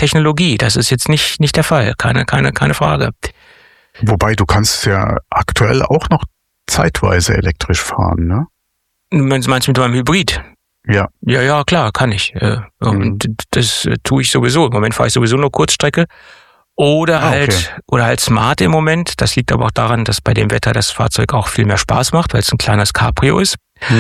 Technologie. Das ist jetzt nicht der Fall. Keine Frage. Wobei, du kannst ja aktuell auch noch zeitweise elektrisch fahren, ne? Meinst du mit meinem Hybrid? Ja. Ja, klar, kann ich. Und das tue ich sowieso. Im Moment fahre ich sowieso nur Kurzstrecke. Oder halt Smart im Moment. Das liegt aber auch daran, dass bei dem Wetter das Fahrzeug auch viel mehr Spaß macht, weil es ein kleines Cabrio ist.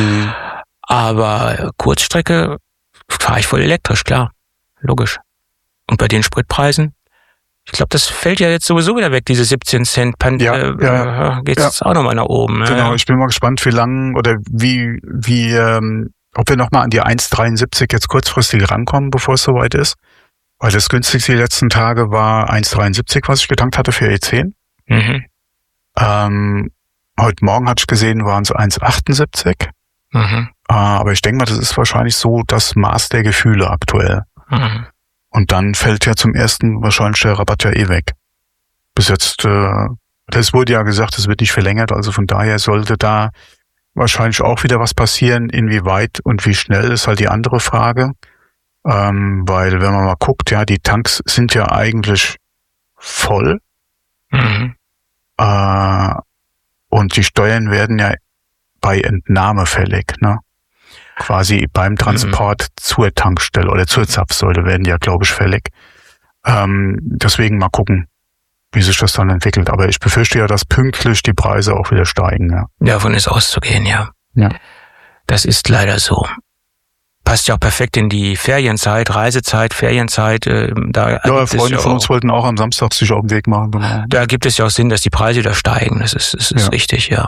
Aber Kurzstrecke fahre ich voll elektrisch, klar. Logisch. Und bei den Spritpreisen? Ich glaube, das fällt ja jetzt sowieso wieder weg, diese 17 Cent. Geht's jetzt auch nochmal nach oben. Genau, ich bin mal gespannt, wie lang oder ob wir nochmal an die 1,73 jetzt kurzfristig rankommen, bevor es soweit ist. Weil das günstigste die letzten Tage war 1,73, was ich getankt hatte für E10. Heute Morgen hatte ich gesehen, waren es 1,78. Aber ich denke mal, das ist wahrscheinlich so das Maß der Gefühle aktuell. Und dann fällt ja zum ersten wahrscheinlich der Rabatt ja eh weg. Bis jetzt, das wurde ja gesagt, es wird nicht verlängert, also von daher sollte da wahrscheinlich auch wieder was passieren. Inwieweit und wie schnell ist halt die andere Frage. Weil wenn man mal guckt, ja, die Tanks sind ja eigentlich voll. Und die Steuern werden ja bei Entnahme fällig, ne? Quasi beim Transport zur Tankstelle oder zur Zapfsäule werden die ja, glaube ich, fällig. Deswegen mal gucken, wie sich das dann entwickelt. Aber ich befürchte ja, dass pünktlich die Preise auch wieder steigen. Ja. Davon ist auszugehen, ja. Das ist leider so. Passt ja auch perfekt in die Ferienzeit, Reisezeit, Ferienzeit. Freunde von uns wollten auch am Samstag sich auf den Weg machen. Genau. Da gibt es ja auch Sinn, dass die Preise wieder steigen. Das ist richtig, ja.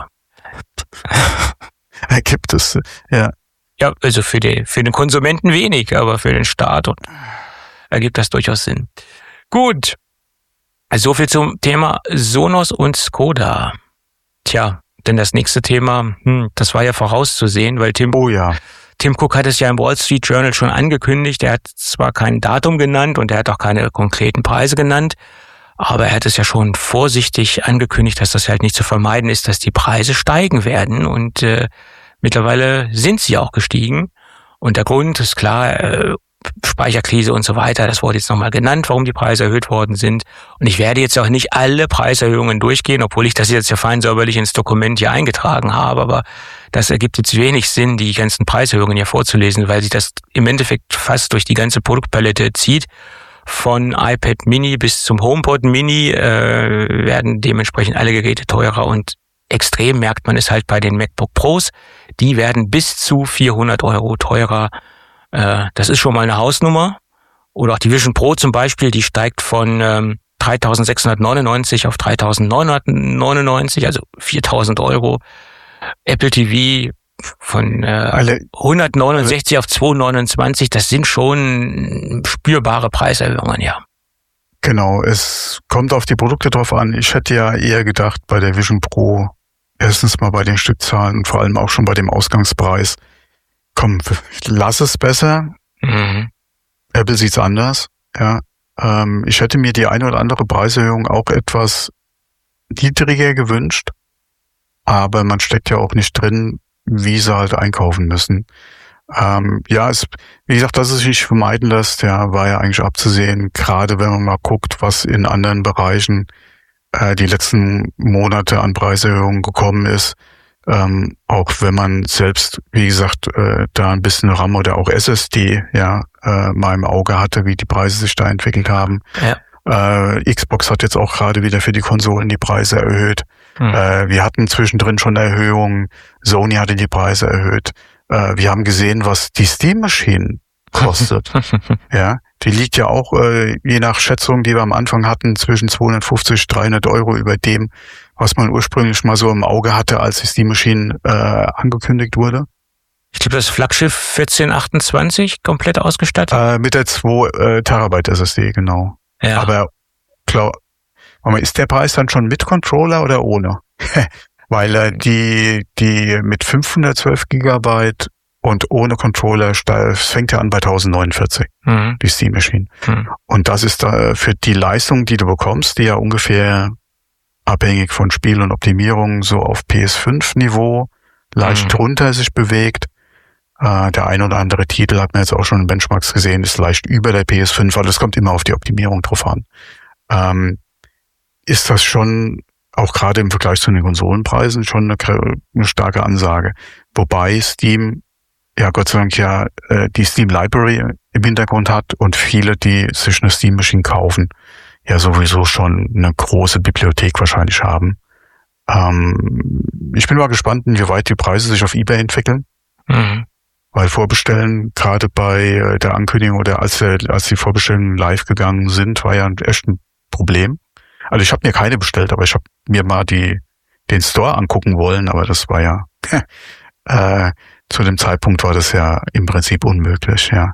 Gibt es, ja. Ja, also für den Konsumenten wenig, aber für den Staat ergibt das durchaus Sinn. Gut. Also so viel zum Thema Sonos und Skoda. Tja, denn das nächste Thema, das war ja vorauszusehen, weil Tim Cook hat es ja im Wall Street Journal schon angekündigt. Er hat zwar kein Datum genannt und er hat auch keine konkreten Preise genannt, aber er hat es ja schon vorsichtig angekündigt, dass das halt nicht zu vermeiden ist, dass die Preise steigen werden. Und mittlerweile sind sie auch gestiegen. Und der Grund ist klar, Speicherkrise und so weiter. Das wurde jetzt nochmal genannt, warum die Preise erhöht worden sind. Und ich werde jetzt auch nicht alle Preiserhöhungen durchgehen, obwohl ich das jetzt ja fein säuberlich ins Dokument hier eingetragen habe. Aber das ergibt jetzt wenig Sinn, die ganzen Preiserhöhungen hier vorzulesen, weil sich das im Endeffekt fast durch die ganze Produktpalette zieht. Von iPad Mini bis zum HomePod Mini werden dementsprechend alle Geräte teurer und extrem merkt man es halt bei den MacBook Pros. Die werden bis zu 400 € teurer. Das ist schon mal eine Hausnummer. Oder auch die Vision Pro zum Beispiel, die steigt von 3.699 auf 3.999, also 4.000 €. Apple TV von 169 auf 229, das sind schon spürbare Preiserhöhungen, ja. Genau, es kommt auf die Produkte drauf an. Ich hätte ja eher gedacht, bei der Vision Pro, erstens mal bei den Stückzahlen und vor allem auch schon bei dem Ausgangspreis, komm, lass es besser. Apple sieht's anders, ja. Ich hätte mir die eine oder andere Preiserhöhung auch etwas niedriger gewünscht, aber man steckt ja auch nicht drin, wie sie halt einkaufen müssen. Wie gesagt, dass es sich nicht vermeiden lässt, ja, war ja eigentlich abzusehen, gerade wenn man mal guckt, was in anderen Bereichen die letzten Monate an Preiserhöhungen gekommen ist. Auch wenn man selbst, wie gesagt, da ein bisschen RAM oder auch SSD mal im Auge hatte, wie die Preise sich da entwickelt haben. Ja. Xbox hat jetzt auch gerade wieder für die Konsolen die Preise erhöht. Wir hatten zwischendrin schon Erhöhungen. Sony hatte die Preise erhöht. Wir haben gesehen, was die Steam Machine kostet. Ja, die liegt ja auch, je nach Schätzung, die wir am Anfang hatten, zwischen 250, 300 € über dem, was man ursprünglich mal so im Auge hatte, als die Steam Machine angekündigt wurde. Ich glaube, das Flaggschiff 1428 komplett ausgestattet? Mit der 2 Terabyte SSD, genau. Ja. Aber klar, ist der Preis dann schon mit Controller oder ohne? Weil die mit 512 Gigabyte und ohne Controller fängt ja an bei 1049, die Steam Machine. Und das ist da für die Leistung, die du bekommst, die ja ungefähr abhängig von Spiel und Optimierung so auf PS5-Niveau leicht drunter sich bewegt, Der ein oder andere Titel, hat man jetzt auch schon in Benchmarks gesehen, ist leicht über der PS5, aber das kommt immer auf die Optimierung drauf an. Ist das schon, auch gerade im Vergleich zu den Konsolenpreisen, schon eine starke Ansage. Wobei Steam, ja Gott sei Dank ja die Steam Library im Hintergrund hat und viele, die sich eine Steam Machine kaufen, ja sowieso schon eine große Bibliothek wahrscheinlich haben. Ich bin mal gespannt, inwieweit die Preise sich auf eBay entwickeln. Mhm. Weil Vorbestellen, gerade bei der Ankündigung oder als die Vorbestellungen live gegangen sind, war ja echt ein Problem. Also ich habe mir keine bestellt, aber ich habe mir mal den Store angucken wollen, aber das war ja zu dem Zeitpunkt war das ja im Prinzip unmöglich, ja.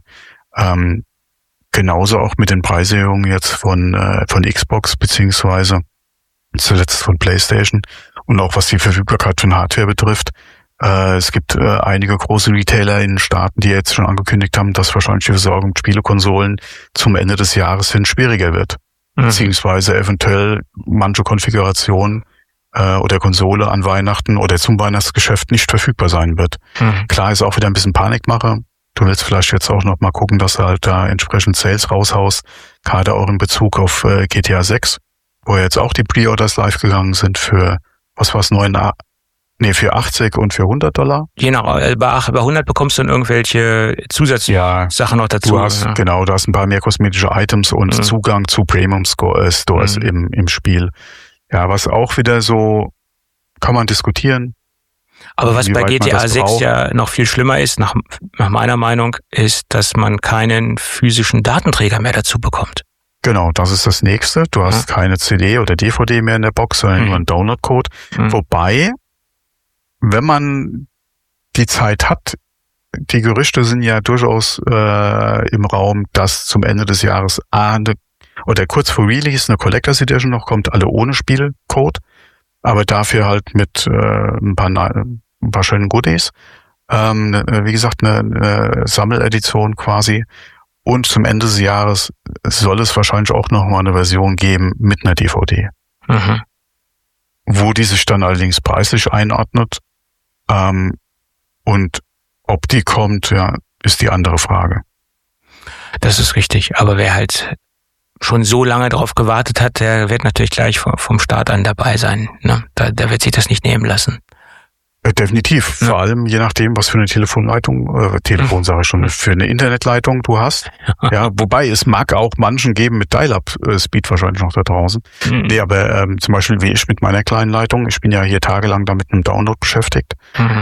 Genauso auch mit den Preiserhöhungen jetzt von Xbox beziehungsweise zuletzt von PlayStation und auch was die Verfügbarkeit von Hardware betrifft. Es gibt einige große Retailer in den Staaten, die jetzt schon angekündigt haben, dass wahrscheinlich die Versorgung mit Spielekonsolen zum Ende des Jahres hin schwieriger wird. Beziehungsweise eventuell manche Konfigurationen oder Konsole an Weihnachten oder zum Weihnachtsgeschäft nicht verfügbar sein wird. Klar ist auch wieder ein bisschen Panikmache. Du willst vielleicht jetzt auch noch mal gucken, dass du halt da entsprechend Sales raushaust, gerade auch in Bezug auf GTA 6, wo jetzt auch die Pre-Orders live gegangen sind für, was war's, für 80 und für $100. Genau, bei 100 bekommst du dann irgendwelche Zusatzsachen noch dazu. Du hast ein paar mehr kosmetische Items und Zugang zu Premium Stores im Spiel. Ja, was auch wieder so, kann man diskutieren. Aber was bei GTA 6 ja noch viel schlimmer ist, nach meiner Meinung, ist, dass man keinen physischen Datenträger mehr dazu bekommt. Genau, das ist das Nächste. Du hast keine CD oder DVD mehr in der Box, sondern nur einen Download-Code. Wobei, wenn man die Zeit hat, die Gerüchte sind ja durchaus im Raum, dass zum Ende des Jahres oder kurz vor Release eine Collectors Edition noch kommt, alle ohne Spielcode, aber dafür halt mit ein paar schönen Goodies. Wie gesagt, eine Sammeledition quasi. Und zum Ende des Jahres soll es wahrscheinlich auch noch mal eine Version geben mit einer DVD. Wo die sich dann allerdings preislich einordnet. Und ob die kommt, ja, ist die andere Frage. Das ist richtig. Aber wer halt schon so lange drauf gewartet hat, der wird natürlich gleich vom Start an dabei sein. Ne? Der wird sich das nicht nehmen lassen. Definitiv. Ja. Vor allem je nachdem, was für eine Telefonleitung, für eine Internetleitung du hast. Ja, wobei es mag auch manchen geben mit Dial-Up-Speed wahrscheinlich noch da draußen. Nee, aber zum Beispiel wie ich mit meiner kleinen Leitung, ich bin ja hier tagelang da mit einem Download beschäftigt.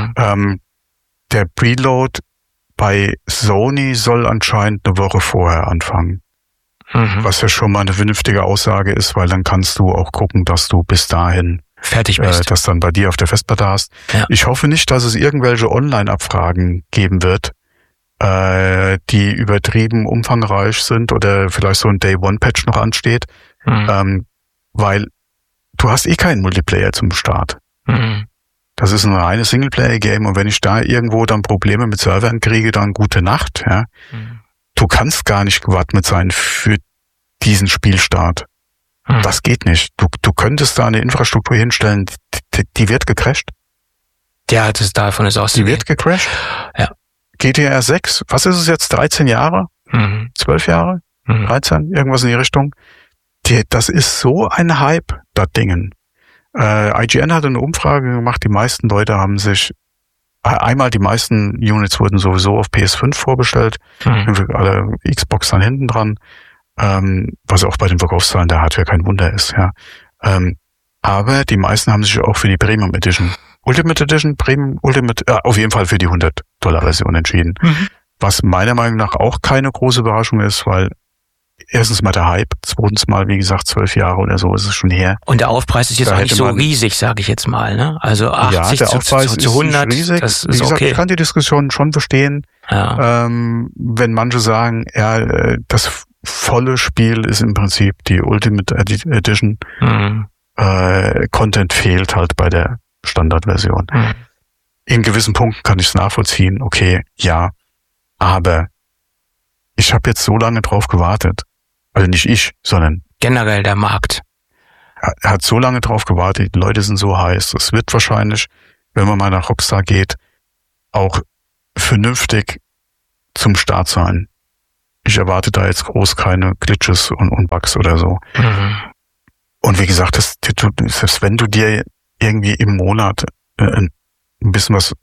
Der Preload bei Sony soll anscheinend eine Woche vorher anfangen. Was ja schon mal eine vernünftige Aussage ist, weil dann kannst du auch gucken, dass du bis dahin fertig bist. Das dann bei dir auf der Festplatte hast. Ja. Ich hoffe nicht, dass es irgendwelche Online-Abfragen geben wird, die übertrieben umfangreich sind oder vielleicht so ein Day-One-Patch noch ansteht, weil du hast eh keinen Multiplayer zum Start. Das ist ein reines Singleplayer-Game und wenn ich da irgendwo dann Probleme mit Servern kriege, dann gute Nacht. Ja. Du kannst gar nicht gewappnet sein für diesen Spielstart. Das geht nicht. Du könntest da eine Infrastruktur hinstellen, die wird gecrasht. Ja, davon ist auszugehen. Die wird gecrasht. Ja. GTA 6, was ist es jetzt? 13 Jahre? 12 Jahre? 13? Irgendwas in die Richtung. Das ist so ein Hype, das Dingen. IGN hat eine Umfrage gemacht, die meisten Leute haben sich die meisten Units wurden sowieso auf PS5 vorbestellt, alle Xbox dann hinten dran. Was auch bei den Verkaufszahlen der Hardware kein Wunder ist, ja. Aber die meisten haben sich auch für die Premium Edition, Ultimate Edition, auf jeden Fall für die $100-Version entschieden. Was meiner Meinung nach auch keine große Überraschung ist, weil erstens mal der Hype, zweitens mal, wie gesagt, 12 Jahre oder so ist es schon her. Und der Aufpreis ist jetzt auch nicht so riesig, sage ich jetzt mal, ne? Also 80 der Aufpreis zu 100, ist riesig. Das ist wie gesagt, okay. Ich kann die Diskussion schon verstehen, wenn manche sagen, ja, das volle Spiel ist im Prinzip die Ultimate Edition. Content fehlt halt bei der Standardversion. In gewissen Punkten kann ich es nachvollziehen, okay, ja, aber ich habe jetzt so lange drauf gewartet. Also nicht ich, sondern generell der Markt. Er hat so lange drauf gewartet, die Leute sind so heiß. Es wird wahrscheinlich, wenn man mal nach Rockstar geht, auch vernünftig zum Start sein. Ich erwarte da jetzt groß keine Glitches und Bugs oder so. Mhm. Und wie gesagt, selbst wenn du dir irgendwie im Monat ein bisschen was,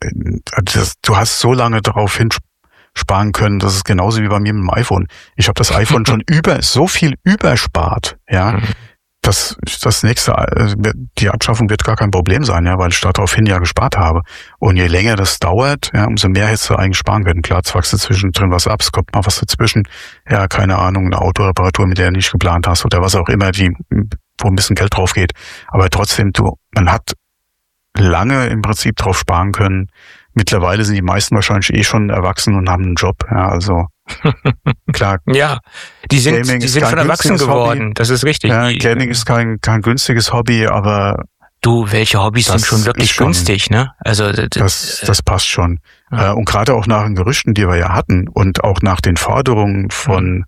du hast so lange darauf hinsparen können, das ist genauso wie bei mir mit dem iPhone. Ich habe das iPhone schon so viel überspart, ja. Das nächste, die Abschaffung wird gar kein Problem sein, ja, weil ich daraufhin ja gespart habe. Und je länger das dauert, ja, umso mehr hättest du eigentlich sparen können. Klar, zwachst du zwischendrin was ab, es kommt mal was dazwischen. Ja, keine Ahnung, eine Autoreparatur, mit der du nicht geplant hast oder was auch immer, wo ein bisschen Geld drauf geht. Aber trotzdem, man hat lange im Prinzip drauf sparen können. Mittlerweile sind die meisten wahrscheinlich schon erwachsen und haben einen Job, ja, also. Klar. Ja, die sind schon erwachsen geworden, Hobby. Das ist richtig. Ja, Gaming ist kein günstiges Hobby, aber welche Hobbys sind schon wirklich günstig, ne? Also das passt schon. Ja. Und gerade auch nach den Gerüchten, die wir ja hatten und auch nach den Forderungen von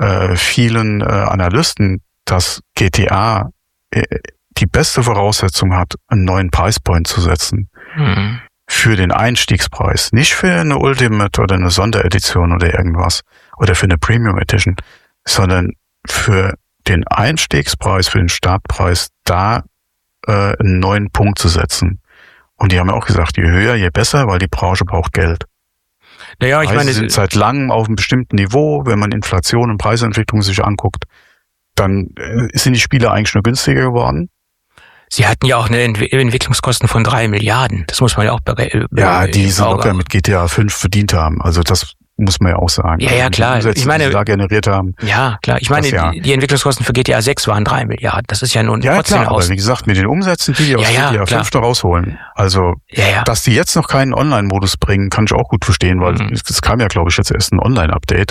vielen Analysten, dass GTA die beste Voraussetzung hat, einen neuen Preispoint zu setzen. Mhm. Für den Einstiegspreis, nicht für eine Ultimate oder eine Sonderedition oder irgendwas oder für eine Premium Edition, sondern für den Einstiegspreis, für den Startpreis, da einen neuen Punkt zu setzen. Und die haben ja auch gesagt, je höher, je besser, weil die Branche braucht Geld. Naja, ich meine, sind seit langem auf einem bestimmten Niveau. Wenn man Inflation und Preisentwicklung sich anguckt, dann sind die Spiele eigentlich nur günstiger geworden. Sie hatten ja auch eine Entwicklungskosten von 3 Milliarden. Das muss man ja auch ja, die sie locker mit GTA 5 verdient haben. Also das muss man ja auch sagen. Ja, klar. Ich meine, die sie da generiert haben. Ja, klar. Ich meine, die Entwicklungskosten für GTA 6 waren 3 Milliarden. Das ist ja nun trotzdem klar, aber wie gesagt, mit den Umsätzen, die aus GTA 5 noch rausholen. Also, dass die jetzt noch keinen Online-Modus bringen, kann ich auch gut verstehen, weil es kam ja, glaube ich, jetzt erst ein Online-Update.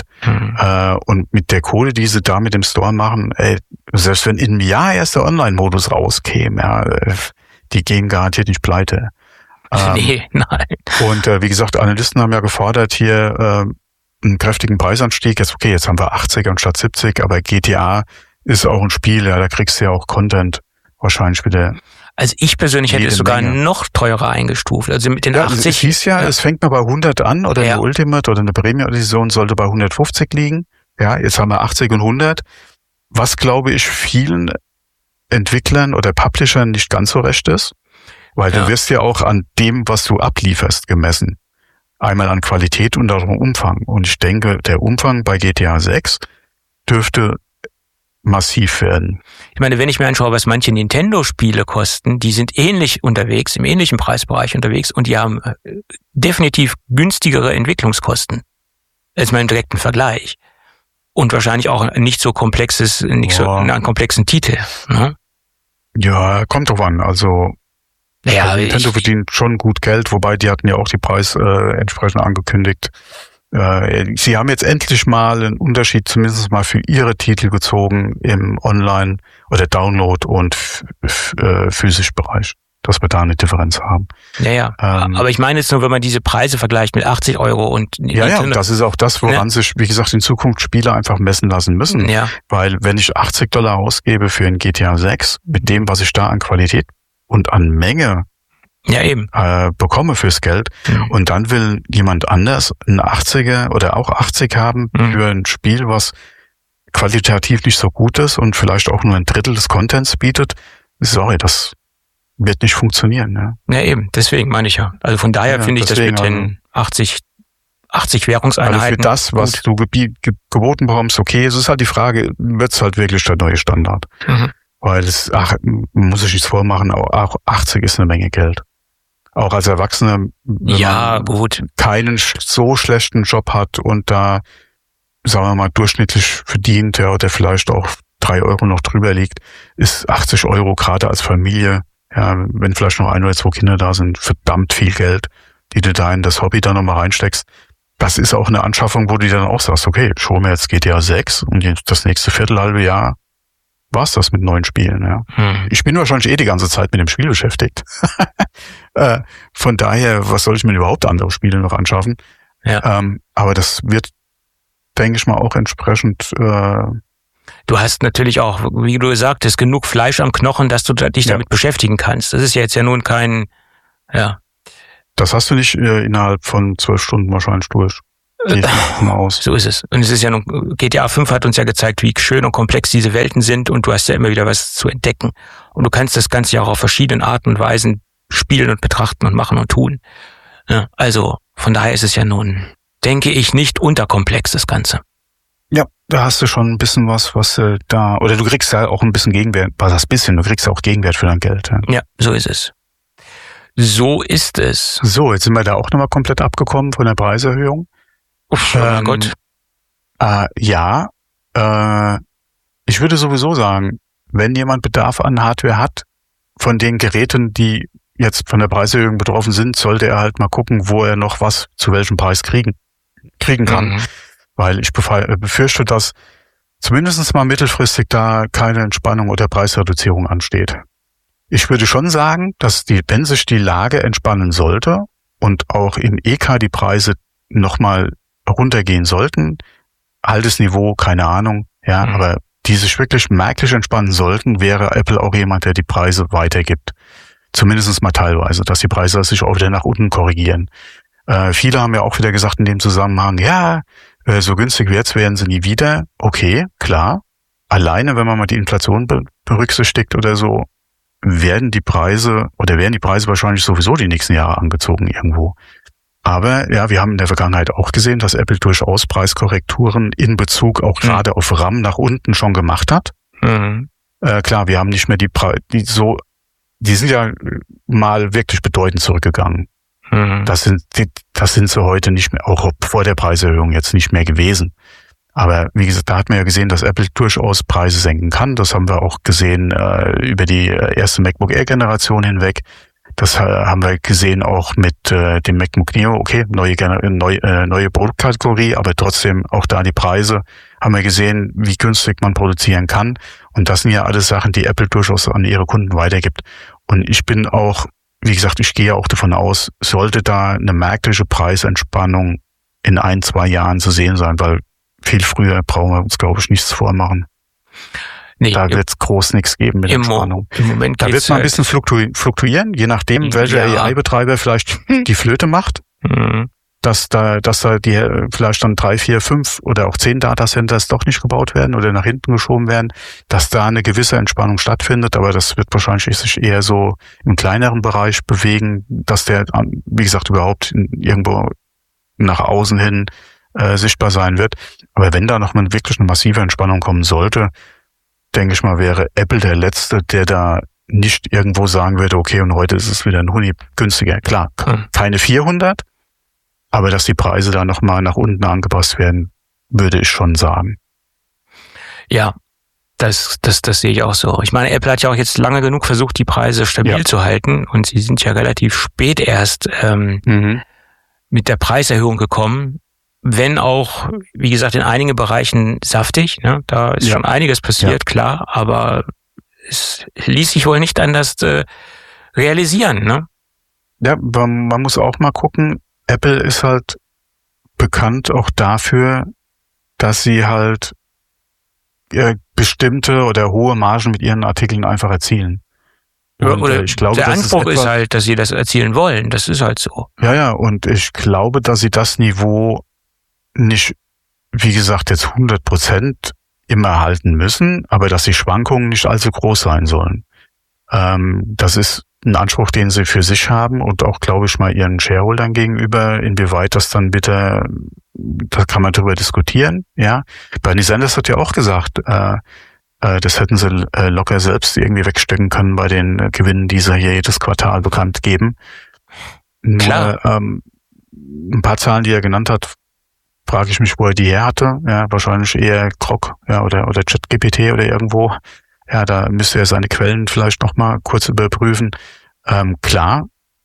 Und mit der Kohle, die sie da mit dem Store machen, selbst wenn in einem Jahr erst der Online-Modus rauskäme, ja, die gehen garantiert nicht pleite. Nee, nein. Und wie gesagt, Analysten haben ja gefordert hier einen kräftigen Preisanstieg. Jetzt haben wir 80 anstatt 70, aber GTA ist auch ein Spiel, ja, da kriegst du ja auch Content wahrscheinlich wieder. Also ich persönlich hätte es sogar noch teurer eingestuft. Also mit den 80. Es hieß es fängt mal bei 100 an oder eine Ultimate oder eine Premium-Edition sollte bei 150 liegen. Ja, jetzt haben wir 80 und 100. Was, glaube ich, vielen Entwicklern oder Publishern nicht ganz so recht ist. Weil du wirst ja auch an dem, was du ablieferst, gemessen. Einmal an Qualität und auch am Umfang. Und ich denke, der Umfang bei GTA 6 dürfte massiv werden. Ich meine, wenn ich mir anschaue, was manche Nintendo-Spiele kosten, die sind ähnlich unterwegs, im ähnlichen Preisbereich unterwegs und die haben definitiv günstigere Entwicklungskosten als mal im direkten Vergleich. Und wahrscheinlich auch nicht so einen komplexen Titel. Ne? Ja, kommt drauf an. Also Nintendo verdient schon gut Geld, wobei die hatten ja auch die Preise entsprechend angekündigt. Sie haben jetzt endlich mal einen Unterschied zumindest mal für ihre Titel gezogen im Online- oder Download- und physischen Bereich, dass wir da eine Differenz haben. Ja. Aber ich meine jetzt nur, wenn man diese Preise vergleicht mit 80 Euro und... Ja, das ist auch das, woran sich, wie gesagt, in Zukunft Spieler einfach messen lassen müssen. Ja. Weil wenn ich $80 ausgebe für ein GTA 6, mit dem, was ich da an Qualität und an Menge bekomme fürs Geld und dann will jemand anders einen 80er oder auch 80 haben für ein Spiel, was qualitativ nicht so gut ist und vielleicht auch nur ein Drittel des Contents bietet, sorry, das wird nicht funktionieren. Ja, eben, deswegen meine ich ja. Also von daher finde ich das mit den 80 Währungseinheiten. Also für das, was du geboten bekommst, okay, es ist halt die Frage, wird es halt wirklich der neue Standard? Weil muss ich nichts vormachen, auch 80 ist eine Menge Geld. Auch als Erwachsener, wenn man keinen so schlechten Job hat und da, sagen wir mal, durchschnittlich verdient, oder vielleicht auch 3 Euro noch drüber liegt, ist 80 Euro gerade als Familie, wenn vielleicht noch 1 oder 2 Kinder da sind, verdammt viel Geld, die du da in das Hobby dann nochmal reinsteckst. Das ist auch eine Anschaffung, wo du dann auch sagst, okay, ich hole mir jetzt GTA 6 und das nächste halbe Jahr war's das mit neuen Spielen. Ich bin wahrscheinlich die ganze Zeit mit dem Spiel beschäftigt. Von daher, was soll ich mir überhaupt andere Spiele noch anschaffen? Aber das wird, denke ich mal, auch entsprechend... Du hast natürlich auch, wie du sagtest, genug Fleisch am Knochen, dass du dich damit beschäftigen kannst. Das ist ja jetzt nun kein... das hast du nicht innerhalb von 12 Stunden wahrscheinlich durch. Aus. So ist es. Und es ist ja nun, GTA 5 hat uns ja gezeigt, wie schön und komplex diese Welten sind und du hast ja immer wieder was zu entdecken. Und du kannst das Ganze ja auch auf verschiedenen Arten und Weisen spielen und betrachten und machen und tun. Ja, also von daher ist es ja nun, denke ich, nicht unterkomplex, das Ganze. Ja, da hast du schon ein bisschen was da, oder du kriegst ja auch ein bisschen Gegenwert, du kriegst ja auch Gegenwert für dein Geld. Ja, so ist es. So ist es. So, jetzt sind wir da auch nochmal komplett abgekommen von der Preiserhöhung. Oh Gott. Ja, ich würde sowieso sagen, wenn jemand Bedarf an Hardware hat, von den Geräten, die jetzt von der Preiserhöhung betroffen sind, sollte er halt mal gucken, wo er noch was zu welchem Preis kriegen kann. Mhm. Weil ich befürchte, dass zumindest mal mittelfristig da keine Entspannung oder Preisreduzierung ansteht. Ich würde schon sagen, dass wenn sich die Lage entspannen sollte und auch in EK die Preise nochmal runtergehen sollten, altes Niveau, keine Ahnung, ja, aber die sich wirklich merklich entspannen sollten, wäre Apple auch jemand, der die Preise weitergibt. Zumindest mal teilweise, dass die Preise sich auch wieder nach unten korrigieren. Viele haben ja auch wieder gesagt in dem Zusammenhang, ja, so günstig wie jetzt werden sie nie wieder. Okay, klar. Alleine, wenn man mal die Inflation berücksichtigt oder so, werden die Preise wahrscheinlich sowieso die nächsten Jahre angezogen irgendwo. Aber ja, wir haben in der Vergangenheit auch gesehen, dass Apple durchaus Preiskorrekturen in Bezug auch gerade auf RAM nach unten schon gemacht hat. Mhm. Klar, wir haben nicht mehr die sind ja mal wirklich bedeutend zurückgegangen. Mhm. Das sind sie heute nicht mehr, auch vor der Preiserhöhung jetzt nicht mehr gewesen. Aber wie gesagt, da hat man ja gesehen, dass Apple durchaus Preise senken kann. Das haben wir auch gesehen über die erste MacBook Air Generation hinweg. Das haben wir gesehen auch mit dem MacBook Neo. Okay, neue Produktkategorie, aber trotzdem auch da die Preise haben wir gesehen, wie günstig man produzieren kann. Und das sind ja alles Sachen, die Apple durchaus an ihre Kunden weitergibt. Und ich bin auch, wie gesagt, ich gehe auch davon aus, sollte da eine merkliche Preisentspannung in 1-2 Jahren zu sehen sein, weil viel früher brauchen wir uns, glaube ich, nichts vormachen. Nee, da wird es groß nichts geben mit Entspannung. Im Moment da wird es mal ein bisschen fluktuieren, je nachdem, welcher AI-Betreiber vielleicht die Flöte macht. Mhm. Dass da die vielleicht dann 3, 4, 5 oder auch 10 Datacenters doch nicht gebaut werden oder nach hinten geschoben werden, dass da eine gewisse Entspannung stattfindet, aber das wird wahrscheinlich sich eher so im kleineren Bereich bewegen, dass der, wie gesagt, überhaupt irgendwo nach außen hin sichtbar sein wird. Aber wenn da noch mal wirklich eine massive Entspannung kommen sollte, denke ich mal, wäre Apple der Letzte, der da nicht irgendwo sagen würde, okay, und heute ist es wieder ein Huni günstiger. Klar, keine 400, aber dass die Preise da nochmal nach unten angepasst werden, würde ich schon sagen. Ja, das sehe ich auch so. Ich meine, Apple hat ja auch jetzt lange genug versucht, die Preise stabil zu halten und sie sind ja relativ spät erst mit der Preiserhöhung gekommen. Wenn auch, wie gesagt, in einigen Bereichen saftig, ne? Da ist schon einiges passiert, klar, aber es ließ sich wohl nicht anders realisieren, ne? Ja, man muss auch mal gucken, Apple ist halt bekannt auch dafür, dass sie halt bestimmte oder hohe Margen mit ihren Artikeln einfach erzielen. Und oder ich glaube, der Anspruch ist halt, dass sie das erzielen wollen, das ist halt so. Ja, und ich glaube, dass sie das Niveau nicht, wie gesagt, jetzt 100% immer halten müssen, aber dass die Schwankungen nicht allzu groß sein sollen. Das ist ein Anspruch, den sie für sich haben und auch, glaube ich, mal ihren Shareholdern gegenüber, inwieweit das dann bitte, da kann man drüber diskutieren, ja. Bernie Sanders hat ja auch gesagt, das hätten sie locker selbst irgendwie wegstecken können bei den Gewinnen, die sie hier jedes Quartal bekannt geben. Klar. Nur, ein paar Zahlen, die er genannt hat, frage ich mich, wo er die her hatte. Ja, wahrscheinlich eher Grok, ja, oder ChatGPT oder irgendwo. Ja, da müsste er seine Quellen vielleicht noch mal kurz überprüfen. Klar,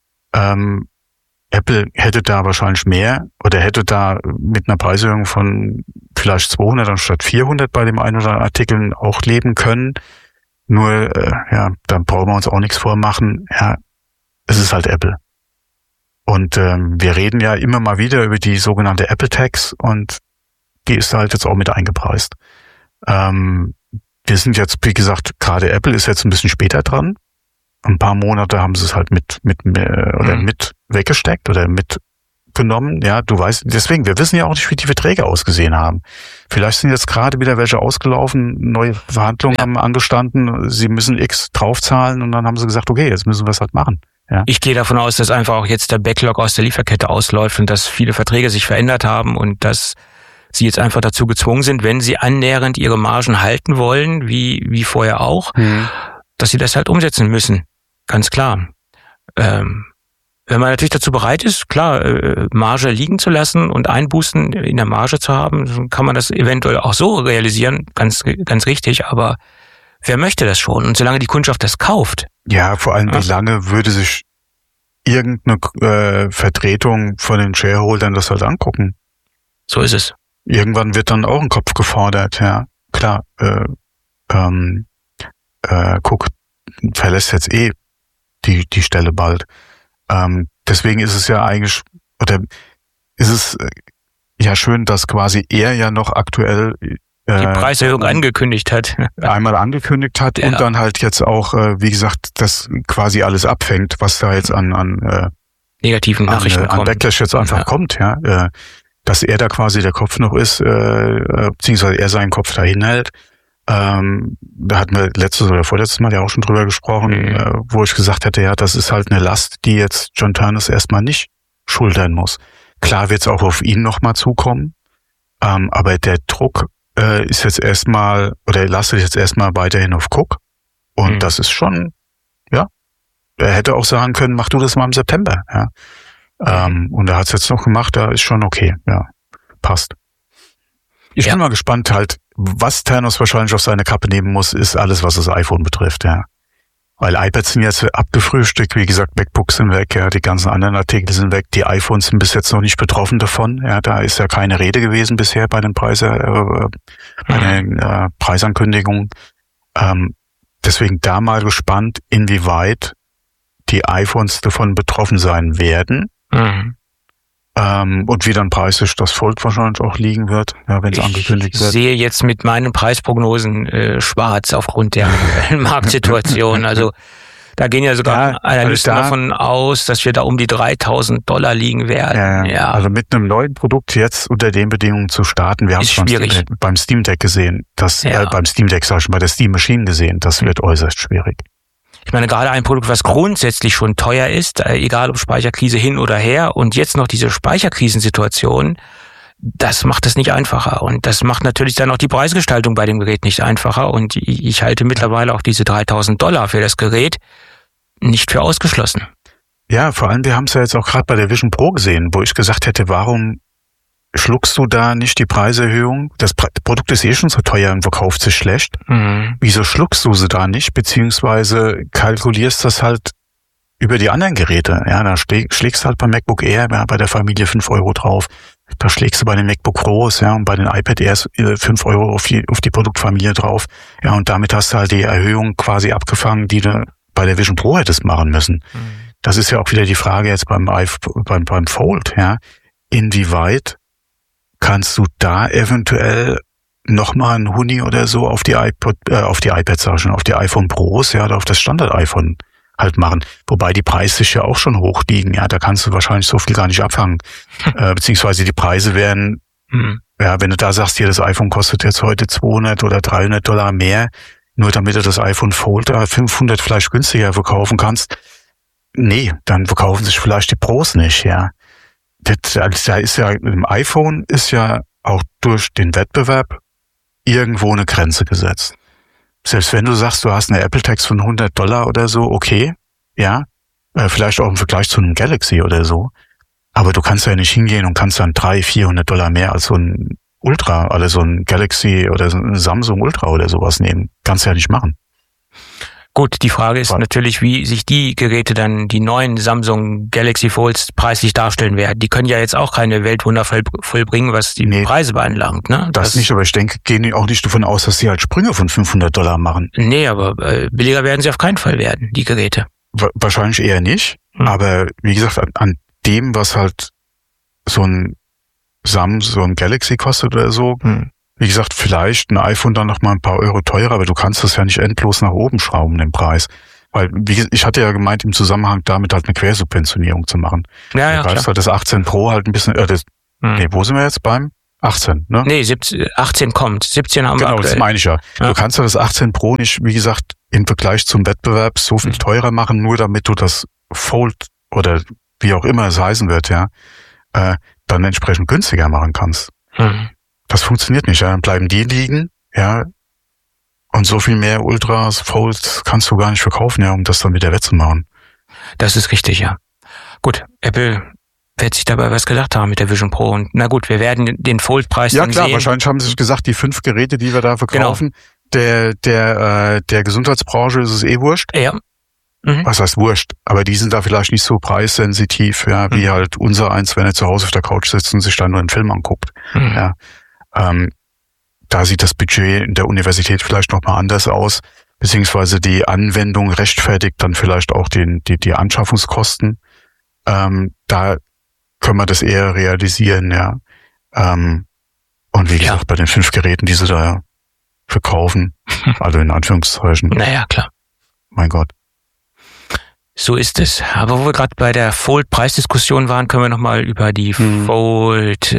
Apple hätte da wahrscheinlich mehr oder hätte da mit einer Preiserhöhung von vielleicht 200 anstatt 400 bei dem einen oder anderen Artikel auch leben können. Nur, da brauchen wir uns auch nichts vormachen. Ja, es ist halt Apple. Und wir reden ja immer mal wieder über die sogenannte Apple Tax und die ist halt jetzt auch mit eingepreist. Wir sind jetzt, wie gesagt, gerade Apple ist jetzt ein bisschen später dran. Ein paar Monate haben sie es halt mit weggesteckt oder mitgenommen. Ja, du weißt, deswegen, wir wissen ja auch nicht, wie die Verträge ausgesehen haben. Vielleicht sind jetzt gerade wieder welche ausgelaufen, neue Verhandlungen haben angestanden, sie müssen X draufzahlen und dann haben sie gesagt, okay, jetzt müssen wir es halt machen. Ja. Ich gehe davon aus, dass einfach auch jetzt der Backlog aus der Lieferkette ausläuft und dass viele Verträge sich verändert haben und dass sie jetzt einfach dazu gezwungen sind, wenn sie annähernd ihre Margen halten wollen, wie vorher auch, dass sie das halt umsetzen müssen. Ganz klar. Wenn man natürlich dazu bereit ist, klar, Marge liegen zu lassen und Einbußen in der Marge zu haben, dann kann man das eventuell auch so realisieren, ganz richtig, aber wer möchte das schon? Und solange die Kundschaft das kauft. Ja, vor allem, wie lange würde sich irgendeine Vertretung von den Shareholdern das halt angucken? So ist es. Irgendwann wird dann auch ein Kopf gefordert, ja. Klar, Cook verlässt jetzt die Stelle bald. Deswegen ist es ja eigentlich, oder ist es ja schön, dass quasi er ja noch aktuell die Preiserhöhung angekündigt hat. Einmal angekündigt hat und dann halt jetzt auch, wie gesagt, das quasi alles abfängt, was da jetzt an negativen Nachrichten an Backlash jetzt einfach kommt, ja. Dass er da quasi der Kopf noch ist, beziehungsweise er seinen Kopf dahin hält. Da hatten wir letztes oder vorletztes Mal ja auch schon drüber gesprochen, wo ich gesagt hätte, ja, das ist halt eine Last, die jetzt John Ternus erstmal nicht schultern muss. Klar wird es auch auf ihn nochmal zukommen, aber der Druck ist jetzt erstmal, oder lastet jetzt erstmal weiterhin auf Cook. Und das ist schon, ja, er hätte auch sagen können, mach du das mal im September, ja. Und er hat es jetzt noch gemacht, da ist schon okay, ja, passt. Ich bin mal gespannt halt, was Ternus wahrscheinlich auf seine Kappe nehmen muss, ist alles, was das iPhone betrifft, ja. Weil iPads sind jetzt abgefrühstückt, wie gesagt, MacBooks sind weg, ja, die ganzen anderen Artikel sind weg, die iPhones sind bis jetzt noch nicht betroffen davon, ja, da ist ja keine Rede gewesen bisher bei den Preisankündigungen. Deswegen da mal gespannt, inwieweit die iPhones davon betroffen sein werden. Und wie dann preislich das Fold wahrscheinlich auch liegen wird, ja, wenn es angekündigt wird. Ich sehe jetzt mit meinen Preisprognosen schwarz aufgrund der Marktsituation. Also da gehen ja sogar Analysten davon aus, dass wir da um die $3.000 liegen werden. Ja. Also mit einem neuen Produkt jetzt unter den Bedingungen zu starten, wir haben es beim Steam Deck gesehen, beim Steam Deck, sag ich mal, der Steam Machine gesehen, das wird äußerst schwierig. Ich meine, gerade ein Produkt, was grundsätzlich schon teuer ist, egal ob Speicherkrise hin oder her, und jetzt noch diese Speicherkrisensituation, das macht es nicht einfacher. Und das macht natürlich dann auch die Preisgestaltung bei dem Gerät nicht einfacher. Und ich halte mittlerweile auch diese $3.000 für das Gerät nicht für ausgeschlossen. Ja, vor allem, wir haben es ja jetzt auch gerade bei der Vision Pro gesehen, wo ich gesagt hätte, warum schluckst du da nicht die Preiserhöhung? Das Produkt ist schon so teuer und verkauft sich schlecht. Wieso schluckst du sie da nicht? Beziehungsweise kalkulierst das halt über die anderen Geräte. Ja, da schlägst du halt beim MacBook Air, bei der Familie 5 Euro drauf. Da schlägst du bei den MacBook Pros, ja, und bei den iPad Airs 5 Euro auf die Produktfamilie drauf. Ja, und damit hast du halt die Erhöhung quasi abgefangen, die du bei der Vision Pro hättest machen müssen. Das ist ja auch wieder die Frage jetzt beim Fold, ja. Inwieweit kannst du da eventuell nochmal ein Huni oder so auf die iPads, auf die iPhone Pros, ja, oder auf das Standard-iPhone halt machen. Wobei die Preise sich ja auch schon hoch liegen, ja, da kannst du wahrscheinlich so viel gar nicht abfangen. Beziehungsweise die Preise werden, ja, wenn du da sagst, hier, das iPhone kostet jetzt heute $200 oder $300 mehr, nur damit du das iPhone Fold 500 vielleicht günstiger verkaufen kannst. Nee, dann verkaufen sich vielleicht die Pros nicht, ja. Da ist ja, im iPhone ist ja auch durch den Wettbewerb irgendwo eine Grenze gesetzt. Selbst wenn du sagst, du hast eine Apple Tax von $100 oder so, okay, ja, vielleicht auch im Vergleich zu einem Galaxy oder so, aber du kannst ja nicht hingehen und kannst dann $300-400 mehr als so ein Ultra, oder so ein Galaxy oder so ein Samsung Ultra oder sowas nehmen. Kannst du ja nicht machen. Gut, die Frage ist natürlich, wie sich die Geräte dann, die neuen Samsung Galaxy Folds, preislich darstellen werden. Die können ja jetzt auch keine Weltwunder vollbringen, was die Preise beanlangt, ne? Das nicht, aber ich denke, gehen auch nicht davon aus, dass sie halt Sprünge von $500 machen. Nee, aber billiger werden sie auf keinen Fall werden, die Geräte. Wahrscheinlich eher nicht, aber wie gesagt, an dem, was halt so ein Samsung Galaxy kostet oder so, wie gesagt, vielleicht ein iPhone dann noch mal ein paar Euro teurer, aber du kannst das ja nicht endlos nach oben schrauben, den Preis. Weil, ich hatte ja gemeint, im Zusammenhang damit halt eine Quersubventionierung zu machen. Ja, Du greifst halt das 18 Pro halt ein bisschen, nee, wo sind wir jetzt beim? 18, ne? Nee, 18 kommt. 17 haben wir Genau, aktuell. das meine ich ja. Du kannst ja das 18 Pro nicht, wie gesagt, im Vergleich zum Wettbewerb so viel teurer machen, nur damit du das Fold oder wie auch immer es heißen wird, ja, dann entsprechend günstiger machen kannst. Das funktioniert nicht, ja. Dann bleiben die liegen, ja. Und so viel mehr Ultras, Folds kannst du gar nicht verkaufen, ja, um das dann wieder wettzumachen. Das ist richtig, ja. Gut, Apple wird sich dabei was gedacht haben mit der Vision Pro. Und na gut, wir werden den Fold-Preis dann sehen. Ja klar, wahrscheinlich haben sie sich gesagt, die 5 Geräte, die wir da verkaufen, der Gesundheitsbranche ist es eh wurscht. Ja. Was heißt wurscht? Aber die sind da vielleicht nicht so preissensitiv, ja, wie halt unser eins, wenn er zu Hause auf der Couch sitzt und sich dann nur einen Film anguckt. Ja. Da sieht das Budget in der Universität vielleicht nochmal anders aus, beziehungsweise die Anwendung rechtfertigt dann vielleicht auch die Anschaffungskosten. Da können wir das eher realisieren, ja. Und wie gesagt, bei den 5 Geräten, die sie da verkaufen, also in Anführungszeichen. Naja, klar. Mein Gott. So ist es. Aber wo wir gerade bei der Fold-Preisdiskussion waren, können wir nochmal über die Fold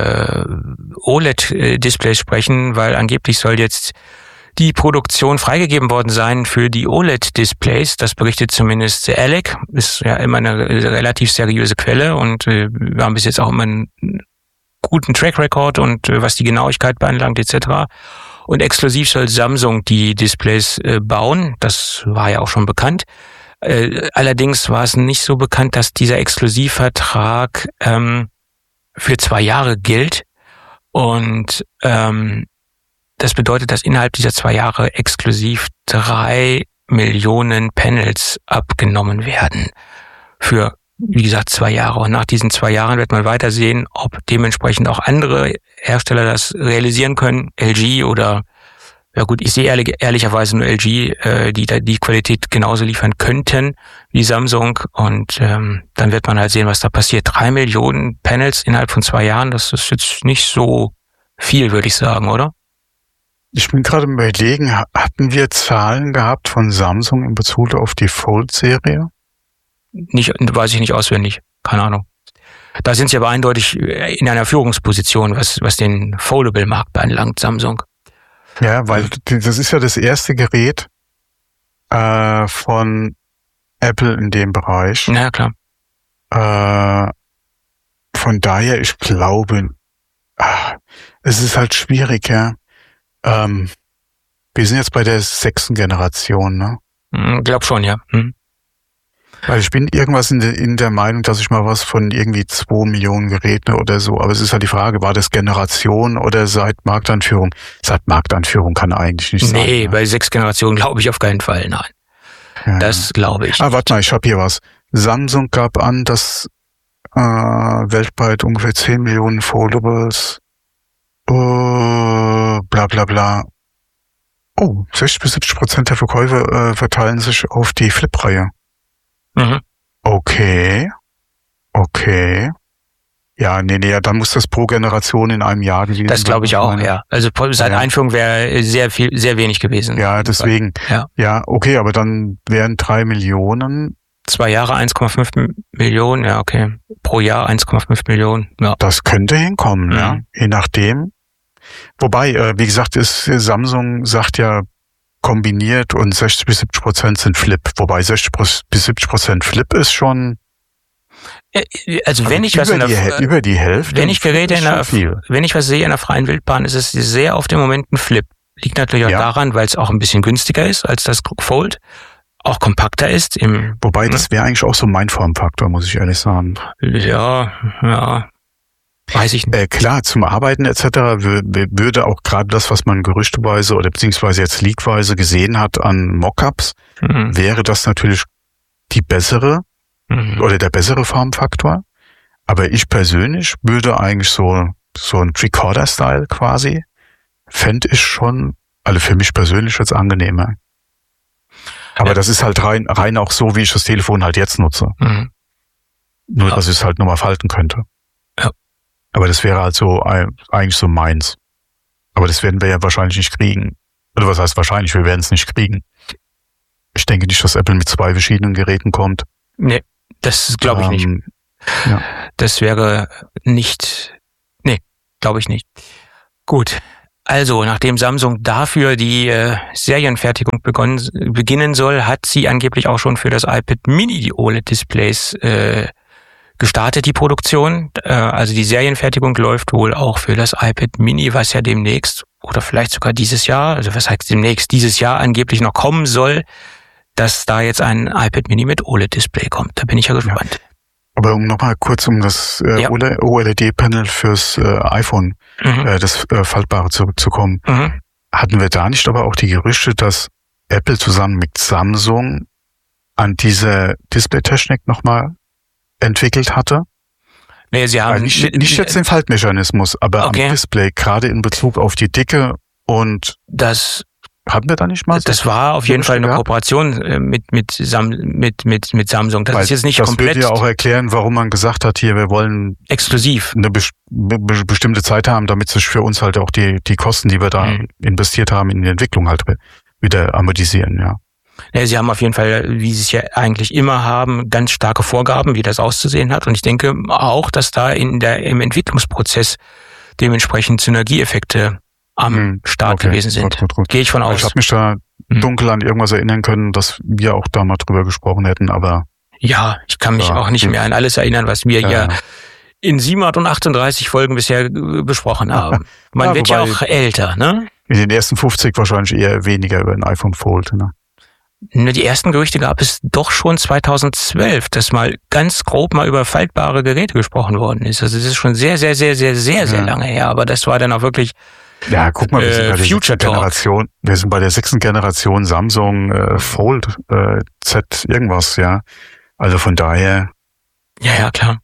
OLED-Displays sprechen, weil angeblich soll jetzt die Produktion freigegeben worden sein für die OLED-Displays. Das berichtet zumindest Alec. Ist ja immer eine relativ seriöse Quelle und wir haben bis jetzt auch immer einen guten Track-Record und was die Genauigkeit beanlangt etc. Und exklusiv soll Samsung die Displays bauen. Das war ja auch schon bekannt. Allerdings war es nicht so bekannt, dass dieser Exklusivvertrag für 2 Jahre gilt. Und das bedeutet, dass innerhalb dieser 2 Jahre exklusiv 3 Millionen Panels abgenommen werden. Für, wie gesagt, 2 Jahre. Und nach diesen 2 Jahren wird man weiter sehen, ob dementsprechend auch andere Hersteller das realisieren können. LG oder, ja gut, ich sehe ehrlicherweise nur LG, die da die Qualität genauso liefern könnten wie Samsung. Und dann wird man halt sehen, was da passiert. 3 Millionen Panels innerhalb von 2 Jahren, das ist jetzt nicht so viel, würde ich sagen, oder? Ich bin gerade im Überlegen, hatten wir Zahlen gehabt von Samsung in Bezug auf die Fold-Serie? Nicht, weiß ich nicht auswendig. Keine Ahnung. Da sind sie aber eindeutig in einer Führungsposition, was den Foldable-Markt anbelangt, Samsung. Ja, weil das ist ja das erste Gerät von Apple in dem Bereich. Ja, klar. Von daher, ich glaube, es ist halt schwierig, ja. Wir sind jetzt bei der 6. Generation, ne? Glaub schon, ja. Weil ich bin irgendwas in der Meinung, dass ich mal was von irgendwie 2 Millionen Geräten oder so, aber es ist halt die Frage, war das Generation oder seit Markteinführung? Seit Markteinführung kann eigentlich nicht sein. Nee, bei 6 Generationen glaube ich auf keinen Fall, nein. Ja. Das glaube ich. Warte mal, ich habe hier was. Samsung gab an, dass weltweit ungefähr 10 Millionen Foldables bla bla bla. 60-70% der Verkäufe verteilen sich auf die Flip-Reihe. Okay. Ja, nee, dann muss das pro Generation in einem Jahr gewesen sein. Das glaube ich auch, ja. Also seit Einführung wäre sehr wenig gewesen. Ja, deswegen. Ja, okay, aber dann wären 3 Millionen. 2 Jahre 1,5 Millionen, ja, okay. Pro Jahr 1,5 Millionen, ja. Das könnte hinkommen, ja. Je nachdem. Wobei, wie gesagt, Samsung sagt ja kombiniert und 60-70% sind Flip. Wobei 60-70% Flip ist schon. Also wenn ich was über die Hälfte. Wenn ich wenn ich was sehe in der freien Wildbahn, ist es sehr auf den Moment ein Flip. Liegt natürlich auch daran, weil es auch ein bisschen günstiger ist als das Fold. Auch kompakter ist. Wobei, das wäre eigentlich auch so mein Formfaktor, muss ich ehrlich sagen. Ja. Weiß ich nicht. Klar, zum Arbeiten etc. würde auch gerade das, was man gerüchteweise oder beziehungsweise jetzt leakweise gesehen hat an Mockups, wäre das natürlich die bessere oder der bessere Formfaktor. Aber ich persönlich würde eigentlich so ein Tricorder-Style quasi, fände ich schon, also für mich persönlich jetzt angenehmer. Aber das ist halt rein auch so, wie ich das Telefon halt jetzt nutze. Nur, dass ich es halt nochmal falten könnte. Ja. Aber das wäre halt so eigentlich so meins. Aber das werden wir ja wahrscheinlich nicht kriegen. Oder was heißt wahrscheinlich, wir werden es nicht kriegen. Ich denke nicht, dass Apple mit 2 verschiedenen Geräten kommt. Nee, das glaube ich nicht. Ja. Das wäre nicht, glaube ich nicht. Gut. Also, nachdem Samsung dafür die Serienfertigung beginnen soll, hat sie angeblich auch schon für das iPad Mini die OLED-Displays gestartet, die Produktion. Also die Serienfertigung läuft wohl auch für das iPad Mini, was ja demnächst oder vielleicht sogar dieses Jahr, also was heißt demnächst, dieses Jahr angeblich noch kommen soll, dass da jetzt ein iPad Mini mit OLED-Display kommt. Da bin ich ja gespannt. Ja. Aber um nochmal kurz um das OLED-Panel fürs iPhone, das Faltbare zurückzukommen, hatten wir da nicht aber auch die Gerüchte, dass Apple zusammen mit Samsung an diese Display-Technik nochmal entwickelt hatte? Nee, sie haben nicht jetzt den Faltmechanismus, aber am Display, gerade in Bezug auf die Dicke und das hatten wir da nicht mal? Das war auf jeden Fall eine Kooperation mit Samsung. Das ist jetzt nicht komplett. Das würde ja auch erklären, warum man gesagt hat, hier, wir wollen exklusiv eine bestimmte Zeit haben, damit sich für uns halt auch die Kosten, die wir da investiert haben, in die Entwicklung halt wieder amortisieren, ja. Ja, sie haben auf jeden Fall, wie sie es ja eigentlich immer haben, ganz starke Vorgaben, wie das auszusehen hat. Und ich denke auch, dass da im Entwicklungsprozess dementsprechend Synergieeffekte am Start gewesen sind. Gut. Gehe ich von aus. Ich habe mich da dunkel an irgendwas erinnern können, dass wir auch da mal drüber gesprochen hätten, aber... Ja, ich kann mich auch nicht mehr an alles erinnern, was wir hier in 738 Folgen bisher besprochen haben. Man wird ja auch älter, ne? In den ersten 50 wahrscheinlich eher weniger über ein iPhone Fold, ne? Die ersten Gerüchte gab es doch schon 2012, dass mal ganz grob mal über faltbare Geräte gesprochen worden ist. Also das ist schon sehr lange her, aber das war dann auch wirklich... Ja, guck mal, wir sind bei der Future Generation. Wir sind bei der 6. Generation Samsung Fold Z irgendwas, ja. Also von daher. Ja, klar.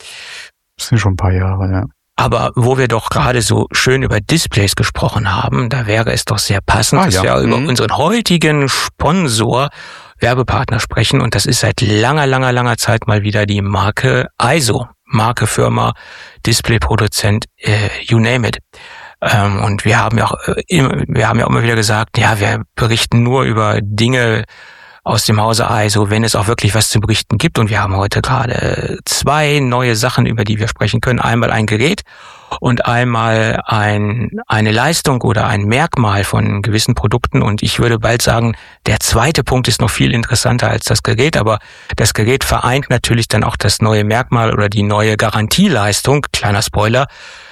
Das sind schon ein paar Jahre, ja. Aber wo wir doch gerade so schön über Displays gesprochen haben, da wäre es doch sehr passend, dass wir über unseren heutigen Sponsor, Werbepartner sprechen. Und das ist seit langer Zeit mal wieder die Marke ISO. Marke, Firma, Displayproduzent, you name it. Und wir haben ja auch immer wieder gesagt, ja, wir berichten nur über Dinge aus dem Hause ISO, wenn es auch wirklich was zu berichten gibt. Und wir haben heute gerade 2 neue Sachen, über die wir sprechen können. Einmal ein Gerät und einmal eine Leistung oder ein Merkmal von gewissen Produkten. Und ich würde bald sagen, der zweite Punkt ist noch viel interessanter als das Gerät. Aber das Gerät vereint natürlich dann auch das neue Merkmal oder die neue Garantieleistung, kleiner Spoiler,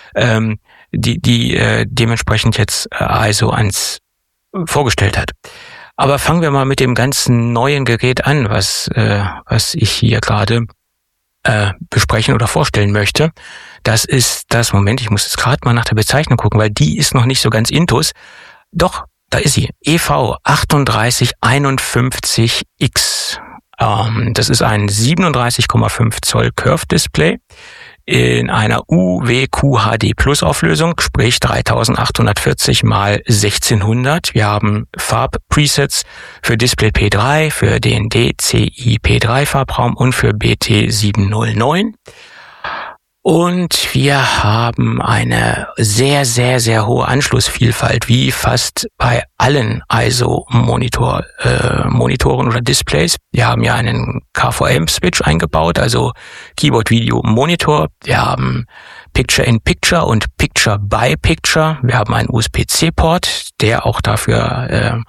die dementsprechend jetzt ISO ans vorgestellt hat. Aber fangen wir mal mit dem ganzen neuen Gerät an, was ich hier gerade besprechen oder vorstellen möchte. Das ist das, Moment, ich muss jetzt gerade mal nach der Bezeichnung gucken, weil die ist noch nicht so ganz intus. Doch, da ist sie, EV3851X. Das ist ein 37,5 Zoll Curved Display in einer UWQHD Plus Auflösung, sprich 3840 x 1600. Wir haben Farbpresets für Display P3, für den DCI P3 Farbraum und für BT 709. Und wir haben eine sehr hohe Anschlussvielfalt, wie fast bei allen ISO-Monitoren oder Displays. Wir haben ja einen KVM-Switch eingebaut, also Keyboard-Video-Monitor. Wir haben Picture-in-Picture und Picture-by-Picture. Wir haben einen USB-C-Port, der auch dafür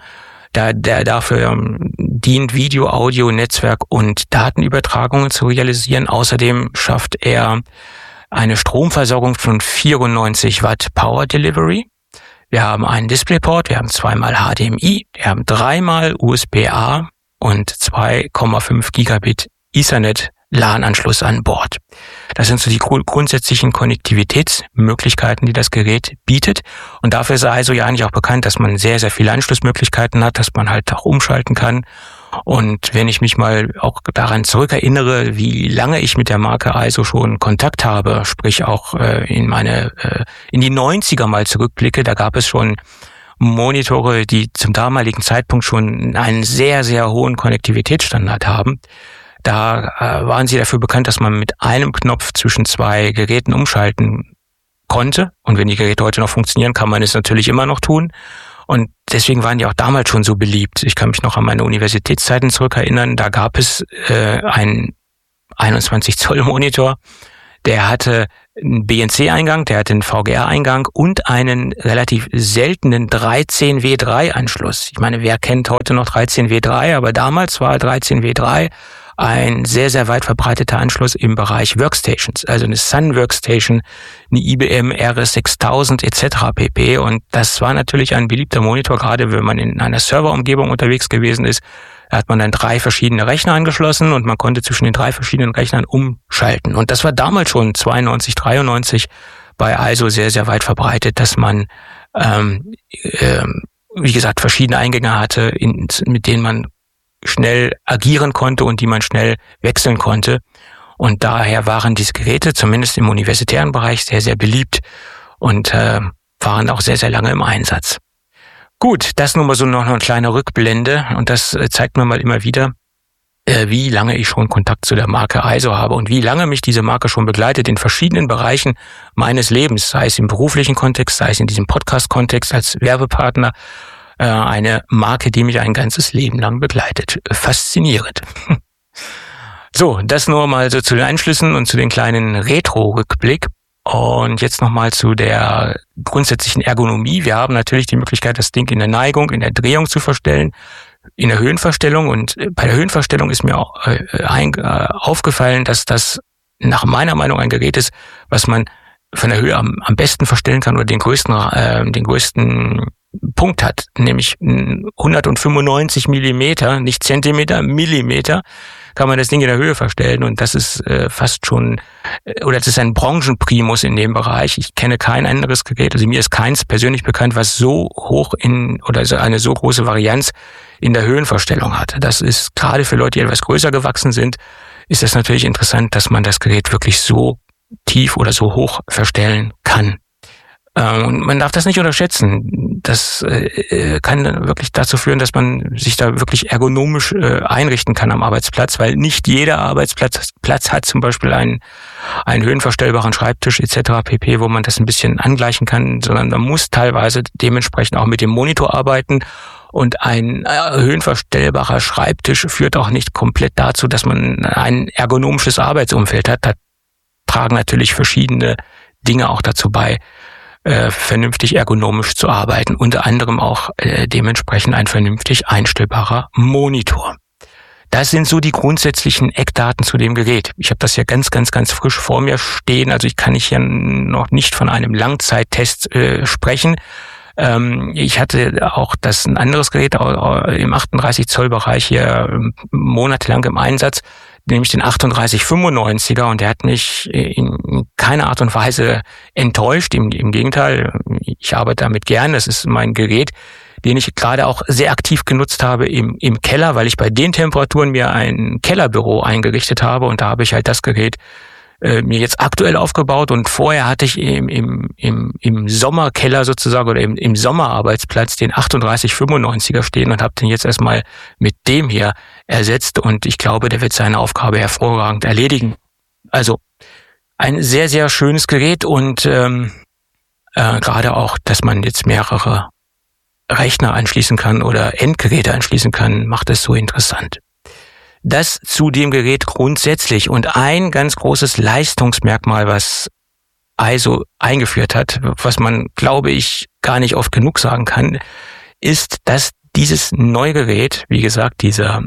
dient, Video, Audio, Netzwerk und Datenübertragungen zu realisieren. Außerdem schafft er eine Stromversorgung von 94 Watt Power Delivery. Wir haben einen DisplayPort, wir haben 2-mal HDMI, wir haben 3-mal USB-A und 2,5 Gigabit Ethernet LAN-Anschluss an Bord. Das sind so die grundsätzlichen Konnektivitätsmöglichkeiten, die das Gerät bietet. Und dafür ist ISO ja eigentlich auch bekannt, dass man sehr viele Anschlussmöglichkeiten hat, dass man halt auch umschalten kann. Und wenn ich mich mal auch daran zurückerinnere, wie lange ich mit der Marke ISO schon Kontakt habe, sprich auch in die 90er mal zurückblicke, da gab es schon Monitore, die zum damaligen Zeitpunkt schon einen sehr hohen Konnektivitätsstandard haben. Da waren sie dafür bekannt, dass man mit einem Knopf zwischen 2 Geräten umschalten konnte. Und wenn die Geräte heute noch funktionieren, kann man es natürlich immer noch tun. Und deswegen waren die auch damals schon so beliebt. Ich kann mich noch an meine Universitätszeiten zurückerinnern. Da gab es einen 21-Zoll-Monitor, der hatte einen BNC-Eingang, der hatte einen VGA-Eingang und einen relativ seltenen 13W3-Anschluss. Ich meine, wer kennt heute noch 13W3, aber damals war 13W3 ein sehr, sehr weit verbreiteter Anschluss im Bereich Workstations, also eine Sun Workstation, eine IBM RS6000 etc. pp. Und das war natürlich ein beliebter Monitor, gerade wenn man in einer Serverumgebung unterwegs gewesen ist. Da hat man dann 3 verschiedene Rechner angeschlossen und man konnte zwischen den 3 verschiedenen Rechnern umschalten. Und das war damals schon 92, 93 bei ISO sehr, sehr weit verbreitet, dass man, wie gesagt, verschiedene Eingänge hatte, mit denen man schnell agieren konnte und die man schnell wechseln konnte. Und daher waren diese Geräte, zumindest im universitären Bereich, sehr, sehr beliebt und waren auch sehr, sehr lange im Einsatz. Gut, das nur mal so noch eine kleine Rückblende und das zeigt mir mal immer wieder, wie lange ich schon Kontakt zu der Marke ISO habe und wie lange mich diese Marke schon begleitet in verschiedenen Bereichen meines Lebens, sei es im beruflichen Kontext, sei es in diesem Podcast-Kontext als Werbepartner. Eine Marke, die mich ein ganzes Leben lang begleitet. Faszinierend. So, das nur mal so zu den Einschlüssen und zu den kleinen Retro-Rückblick. Und jetzt nochmal zu der grundsätzlichen Ergonomie. Wir haben natürlich die Möglichkeit, das Ding in der Neigung, in der Drehung zu verstellen, in der Höhenverstellung. Und bei der Höhenverstellung ist mir auch aufgefallen, dass das nach meiner Meinung ein Gerät ist, was man von der Höhe am besten verstellen kann oder den größten Punkt hat, nämlich 195 Millimeter, nicht Zentimeter, Millimeter, kann man das Ding in der Höhe verstellen und das ist fast schon, oder das ist ein Branchenprimus in dem Bereich. Ich kenne kein anderes Gerät, also mir ist keins persönlich bekannt, was so hoch oder so eine so große Varianz in der Höhenverstellung hat. Das ist gerade für Leute, die etwas größer gewachsen sind, ist das natürlich interessant, dass man das Gerät wirklich so tief oder so hoch verstellen kann. Und man darf das nicht unterschätzen. Das kann wirklich dazu führen, dass man sich da wirklich ergonomisch einrichten kann am Arbeitsplatz, weil nicht jeder Arbeitsplatz hat zum Beispiel einen höhenverstellbaren Schreibtisch etc. pp., wo man das ein bisschen angleichen kann, sondern man muss teilweise dementsprechend auch mit dem Monitor arbeiten. Und ein höhenverstellbarer Schreibtisch führt auch nicht komplett dazu, dass man ein ergonomisches Arbeitsumfeld hat. Da tragen natürlich verschiedene Dinge auch dazu bei, vernünftig ergonomisch zu arbeiten, unter anderem auch dementsprechend ein vernünftig einstellbarer Monitor. Das sind so die grundsätzlichen Eckdaten zu dem Gerät. Ich habe das ja ganz, ganz, ganz frisch vor mir stehen, also ich kann hier noch nicht von einem Langzeittest sprechen. Ich hatte auch ein anderes Gerät im 38-Zoll-Bereich hier monatelang im Einsatz, nämlich den 3895er, und der hat mich in keiner Art und Weise enttäuscht. Im Gegenteil, ich arbeite damit gern. Das ist mein Gerät, den ich gerade auch sehr aktiv genutzt habe im Keller, weil ich bei den Temperaturen mir ein Kellerbüro eingerichtet habe, und da habe ich halt das Gerät mir jetzt aktuell aufgebaut, und vorher hatte ich im Sommerkeller sozusagen oder im Sommerarbeitsplatz den 3895er stehen und habe den jetzt erstmal mit dem hier ersetzt, und ich glaube, der wird seine Aufgabe hervorragend erledigen. Also ein sehr, sehr schönes Gerät, und gerade auch, dass man jetzt mehrere Rechner anschließen kann oder Endgeräte anschließen kann, macht es so interessant. Das zu dem Gerät grundsätzlich, und ein ganz großes Leistungsmerkmal, was ISO eingeführt hat, was man, glaube ich, gar nicht oft genug sagen kann, ist, dass dieses neue Gerät, wie gesagt, dieser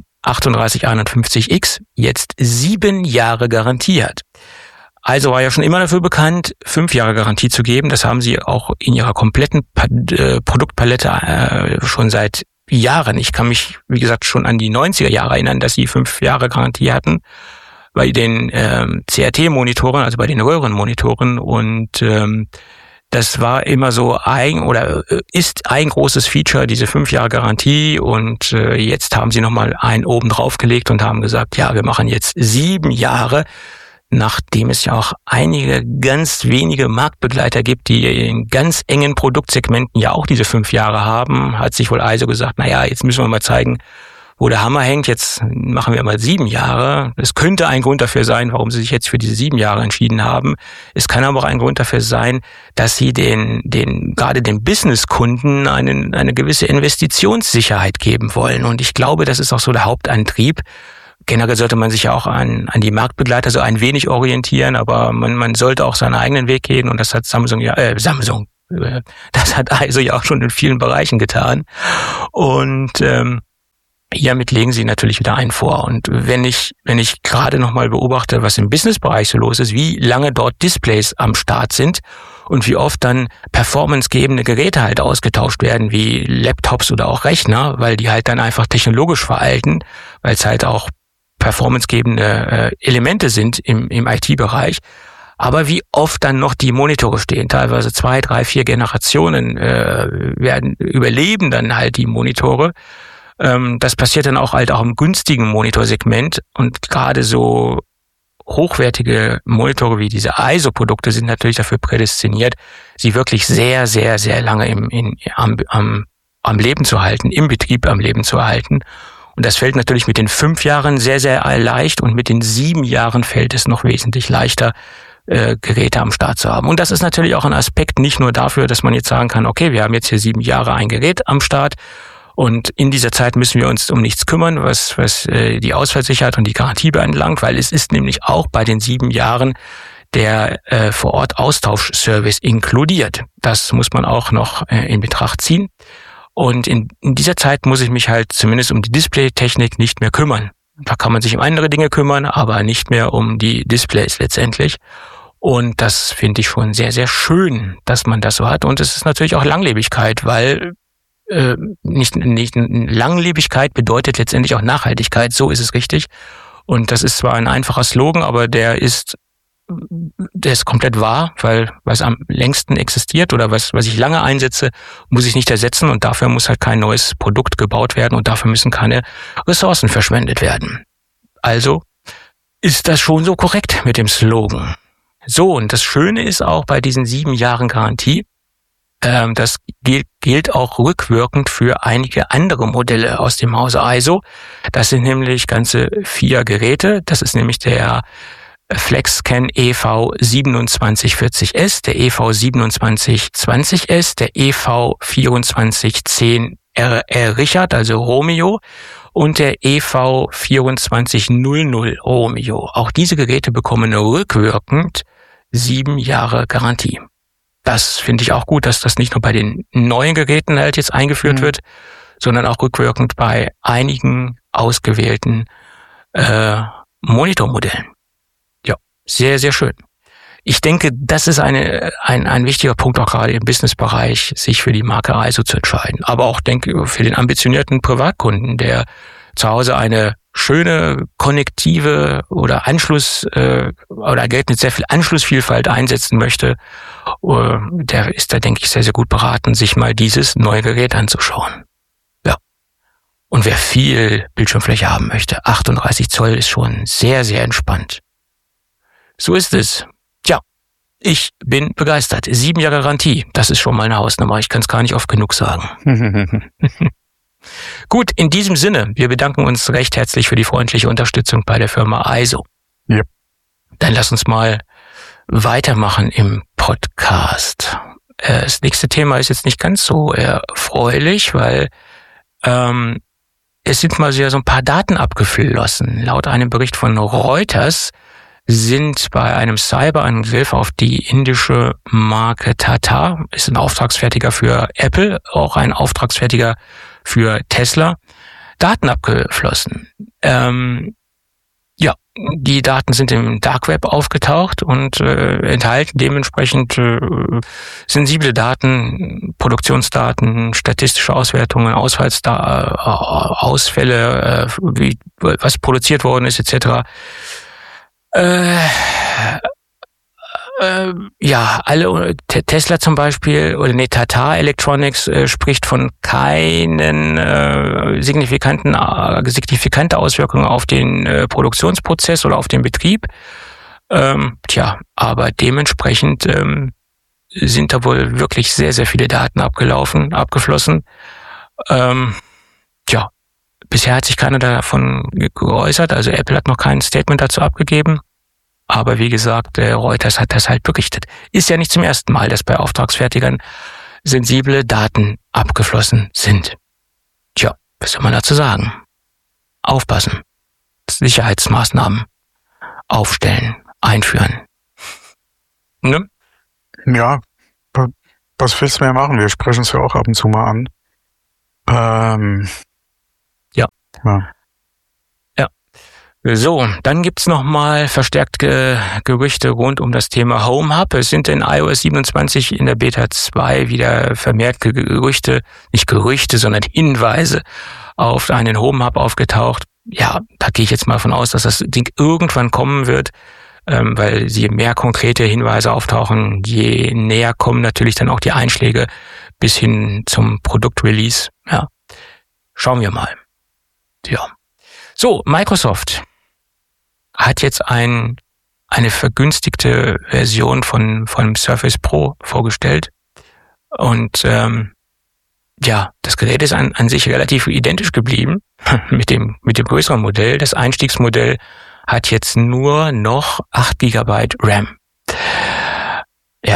3851X, jetzt 7 Jahre Garantie hat. ISO war ja schon immer dafür bekannt, 5 Jahre Garantie zu geben. Das haben sie auch in ihrer kompletten Produktpalette schon seit Jahren. Ich kann mich, wie gesagt, schon an die 90er Jahre erinnern, dass sie 5 Jahre Garantie hatten bei den CRT-Monitoren, also bei den Röhrenmonitoren, und das war immer so ist ein großes Feature, diese 5 Jahre Garantie, und jetzt haben sie nochmal einen oben draufgelegt und haben gesagt, ja, wir machen jetzt 7 Jahre, nachdem es ja auch einige ganz wenige Marktbegleiter gibt, die in ganz engen Produktsegmenten ja auch diese 5 Jahre haben, hat sich wohl ISO gesagt, naja, jetzt müssen wir mal zeigen, wo der Hammer hängt, jetzt machen wir mal 7 Jahre. Es könnte ein Grund dafür sein, warum sie sich jetzt für diese 7 Jahre entschieden haben. Es kann aber auch ein Grund dafür sein, dass sie gerade den Businesskunden eine gewisse Investitionssicherheit geben wollen. Und ich glaube, das ist auch so der Hauptantrieb. Generell sollte man sich ja auch an die Marktbegleiter so ein wenig orientieren, aber man sollte auch seinen eigenen Weg gehen, und das hat das hat ISO ja auch schon in vielen Bereichen getan. Und hiermit legen sie natürlich wieder einen vor. Und wenn ich gerade nochmal beobachte, was im Businessbereich so los ist, wie lange dort Displays am Start sind und wie oft dann performancegebende Geräte halt ausgetauscht werden, wie Laptops oder auch Rechner, weil die halt dann einfach technologisch veralten, weil es halt auch performancegebende Elemente sind im IT-Bereich. Aber wie oft dann noch die Monitore stehen, teilweise 2, 3, 4 Generationen überleben dann halt die Monitore. Das passiert dann auch halt auch im günstigen Monitorsegment, und gerade so hochwertige Monitore wie diese ISO-Produkte sind natürlich dafür prädestiniert, sie wirklich sehr, sehr, sehr lange am Leben zu halten, im Betrieb am Leben zu erhalten. Und das fällt natürlich mit den 5 Jahren sehr, sehr leicht, und mit den 7 Jahren fällt es noch wesentlich leichter, Geräte am Start zu haben. Und das ist natürlich auch ein Aspekt, nicht nur dafür, dass man jetzt sagen kann, okay, wir haben jetzt hier 7 Jahre ein Gerät am Start, und in dieser Zeit müssen wir uns um nichts kümmern, was die Ausfallsicherheit und die Garantie anbelangt, weil es ist nämlich auch bei den 7 Jahren der Vor-Ort-Austauschservice inkludiert. Das muss man auch noch in Betracht ziehen. Und in dieser Zeit muss ich mich halt zumindest um die Displaytechnik nicht mehr kümmern. Da kann man sich um andere Dinge kümmern, aber nicht mehr um die Displays letztendlich. Und das finde ich schon sehr, sehr schön, dass man das so hat. Und es ist natürlich auch Langlebigkeit, weil nicht Langlebigkeit bedeutet letztendlich auch Nachhaltigkeit. So ist es richtig. Und das ist zwar ein einfacher Slogan, aber der ist komplett wahr, weil was am längsten existiert oder was ich lange einsetze, muss ich nicht ersetzen, und dafür muss halt kein neues Produkt gebaut werden, und dafür müssen keine Ressourcen verschwendet werden. Also ist das schon so korrekt mit dem Slogan. So, und das Schöne ist auch bei diesen 7 Jahren Garantie, das gilt auch rückwirkend für einige andere Modelle aus dem Hause ISO. Das sind nämlich ganze 4 Geräte. Das ist nämlich der FlexScan EV2740S, der EV2720S, der EV2410RR Richard, also Romeo, und der EV2400 Romeo. Auch diese Geräte bekommen rückwirkend 7 Jahre Garantie. Das finde ich auch gut, dass das nicht nur bei den neuen Geräten halt jetzt eingeführt wird, sondern auch rückwirkend bei einigen ausgewählten Monitormodellen. Ja, sehr, sehr schön. Ich denke, das ist ein wichtiger Punkt auch gerade im Businessbereich, sich für die Marke ISO zu entscheiden. Aber auch, denke für den ambitionierten Privatkunden, der zu Hause eine schöne konnektive oder oder Gerät mit sehr viel Anschlussvielfalt einsetzen möchte, der ist da, denke ich, sehr, sehr gut beraten, sich mal dieses neue Gerät anzuschauen. Ja. Und wer viel Bildschirmfläche haben möchte, 38 Zoll ist schon sehr, sehr entspannt. So ist es. Tja, ich bin begeistert. 7 Jahre Garantie, das ist schon mal eine Hausnummer. Ich kann es gar nicht oft genug sagen. Gut, in diesem Sinne, wir bedanken uns recht herzlich für die freundliche Unterstützung bei der Firma ISO. Ja. Dann lass uns mal weitermachen im Podcast. Das nächste Thema ist jetzt nicht ganz so erfreulich, weil es sind mal so ein paar Daten abgeflossen. Laut einem Bericht von Reuters sind bei einem Cyberangriff auf die indische Marke Tata, ist ein Auftragsfertiger für Apple, auch ein Auftragsfertiger für Tesla, Daten abgeflossen. Ja, die Daten sind im Dark Web aufgetaucht und enthalten dementsprechend sensible Daten, Produktionsdaten, statistische Auswertungen, Ausfälle, was produziert worden ist, etc. Ja, alle, Tesla zum Beispiel, oder Tata Electronics spricht von keinen signifikante Auswirkungen auf den Produktionsprozess oder auf den Betrieb. Aber dementsprechend sind da wohl wirklich sehr, sehr viele Daten abgeflossen. Bisher hat sich keiner davon geäußert, also Apple hat noch kein Statement dazu abgegeben. Aber wie gesagt, Reuters hat das halt berichtet. Ist ja nicht zum ersten Mal, dass bei Auftragsfertigern sensible Daten abgeflossen sind. Tja, was soll man dazu sagen? Aufpassen. Sicherheitsmaßnahmen aufstellen, einführen. Ne? Ja, was willst du mehr machen? Wir sprechen es ja auch ab und zu mal an. Ja. Ja. So, dann gibt's noch mal verstärkt Gerüchte rund um das Thema Home Hub. Es sind in iOS 27 in der Beta 2 wieder vermehrt Gerüchte, nicht Gerüchte, sondern Hinweise auf einen Home Hub aufgetaucht. Ja, da gehe ich jetzt mal von aus, dass das Ding irgendwann kommen wird, weil je mehr konkrete Hinweise auftauchen, je näher kommen natürlich dann auch die Einschläge bis hin zum Produktrelease. Ja, schauen wir mal. Ja. So, Microsoft hat jetzt eine vergünstigte Version von Surface Pro vorgestellt. Und das Gerät ist an sich relativ identisch geblieben mit dem größeren Modell. Das Einstiegsmodell hat jetzt nur noch 8 GB RAM. Ja.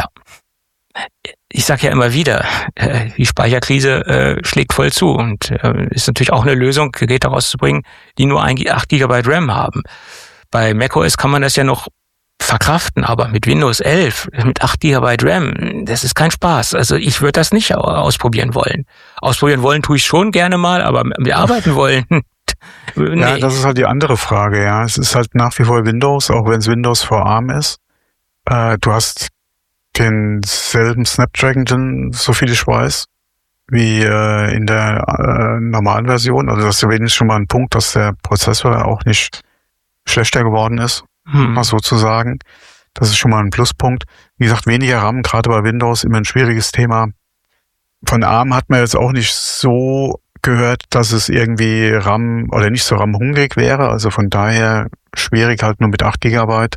Ich sage ja immer wieder, die Speicherkrise schlägt voll zu und ist natürlich auch eine Lösung, Geräte rauszubringen, die nur 8 GB RAM haben. Bei macOS kann man das ja noch verkraften, aber mit Windows 11, mit 8 GB RAM, das ist kein Spaß. Also ich würde das nicht ausprobieren wollen. Ausprobieren wollen tue ich schon gerne mal, aber bearbeiten wollen, nee. Ja, das ist halt die andere Frage, ja. Es ist halt nach wie vor Windows, auch wenn es Windows vor ARM ist. Du hast denselben Snapdragon, so viel ich weiß, wie in der normalen Version. Also das ist wenigstens schon mal ein Punkt, dass der Prozessor auch nicht schlechter geworden ist, mal so zu sagen. Das ist schon mal ein Pluspunkt. Wie gesagt, weniger RAM, gerade bei Windows, immer ein schwieriges Thema. Von ARM hat man jetzt auch nicht so gehört, dass es irgendwie RAM oder nicht so RAM-hungrig wäre. Also von daher schwierig halt nur mit 8 GB.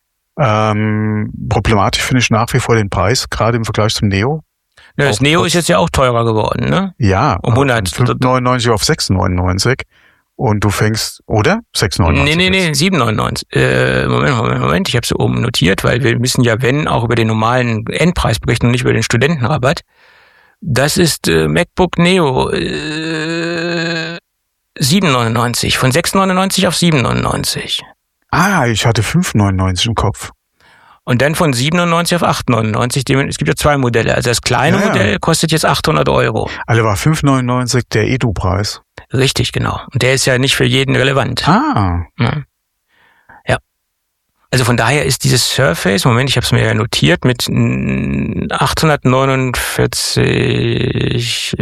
Problematisch finde ich nach wie vor den Preis, gerade im Vergleich zum Neo. Ja, das Neo ist jetzt ja auch teurer geworden, ne? Ja, um 100. 5,99 auf 6,99 und du fängst, oder? 6,99? Nee, 7,99. Moment, ich habe es oben notiert, weil wir müssen ja, wenn, auch über den normalen Endpreis berichten und nicht über den Studentenrabatt. Das ist MacBook Neo 7,99, von 6,99 auf 7,99. Ah, ich hatte 5,99 im Kopf. Und dann von 7,99 auf 8,99. Es gibt ja 2 Modelle. Also das kleine Modell kostet jetzt 800 €. Also war 5,99 der Edu-Preis. Richtig, genau. Und der ist ja nicht für jeden relevant. Ah. Ja. Also von daher ist dieses Surface, Moment, ich habe es mir ja notiert, mit 849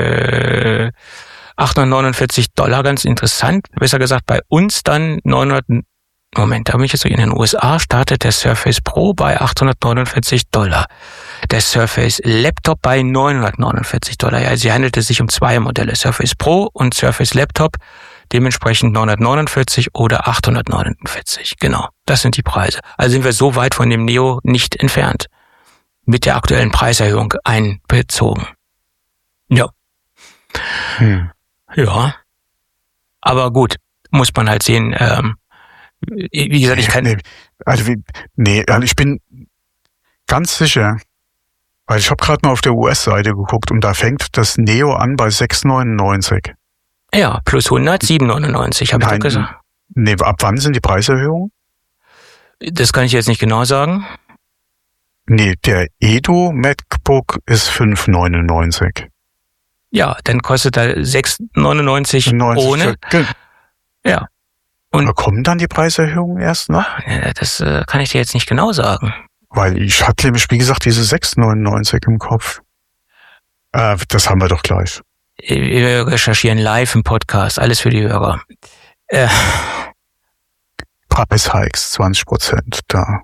$849 ganz interessant. Besser gesagt, bei uns dann 900. Moment, da bin ich jetzt so in den USA, startet der Surface Pro bei $849. Der Surface Laptop bei $949. Ja, sie handelte sich um 2 Modelle, Surface Pro und Surface Laptop, dementsprechend 949 oder 849. Genau, das sind die Preise. Also sind wir so weit von dem Neo nicht entfernt. Mit der aktuellen Preiserhöhung einbezogen. Ja. Ja. Aber gut, muss man halt sehen, wie gesagt, ich kann... Also ich bin ganz sicher, weil ich habe gerade mal auf der US-Seite geguckt und da fängt das Neo an bei 6,99. Ja, plus 100, 7,99, habe ich doch gesagt. Nee, ab wann sind die Preiserhöhungen? Das kann ich jetzt nicht genau sagen. Nee, der Edu MacBook ist 5,99. Ja, dann kostet er 6,99 ohne. Ja. Und kommen dann die Preiserhöhungen erst noch? Das kann ich dir jetzt nicht genau sagen. Weil ich hatte nämlich, wie gesagt, diese 6,99 im Kopf. Das haben wir doch gleich. Wir recherchieren live im Podcast, alles für die Hörer. Preishikes, 20% da.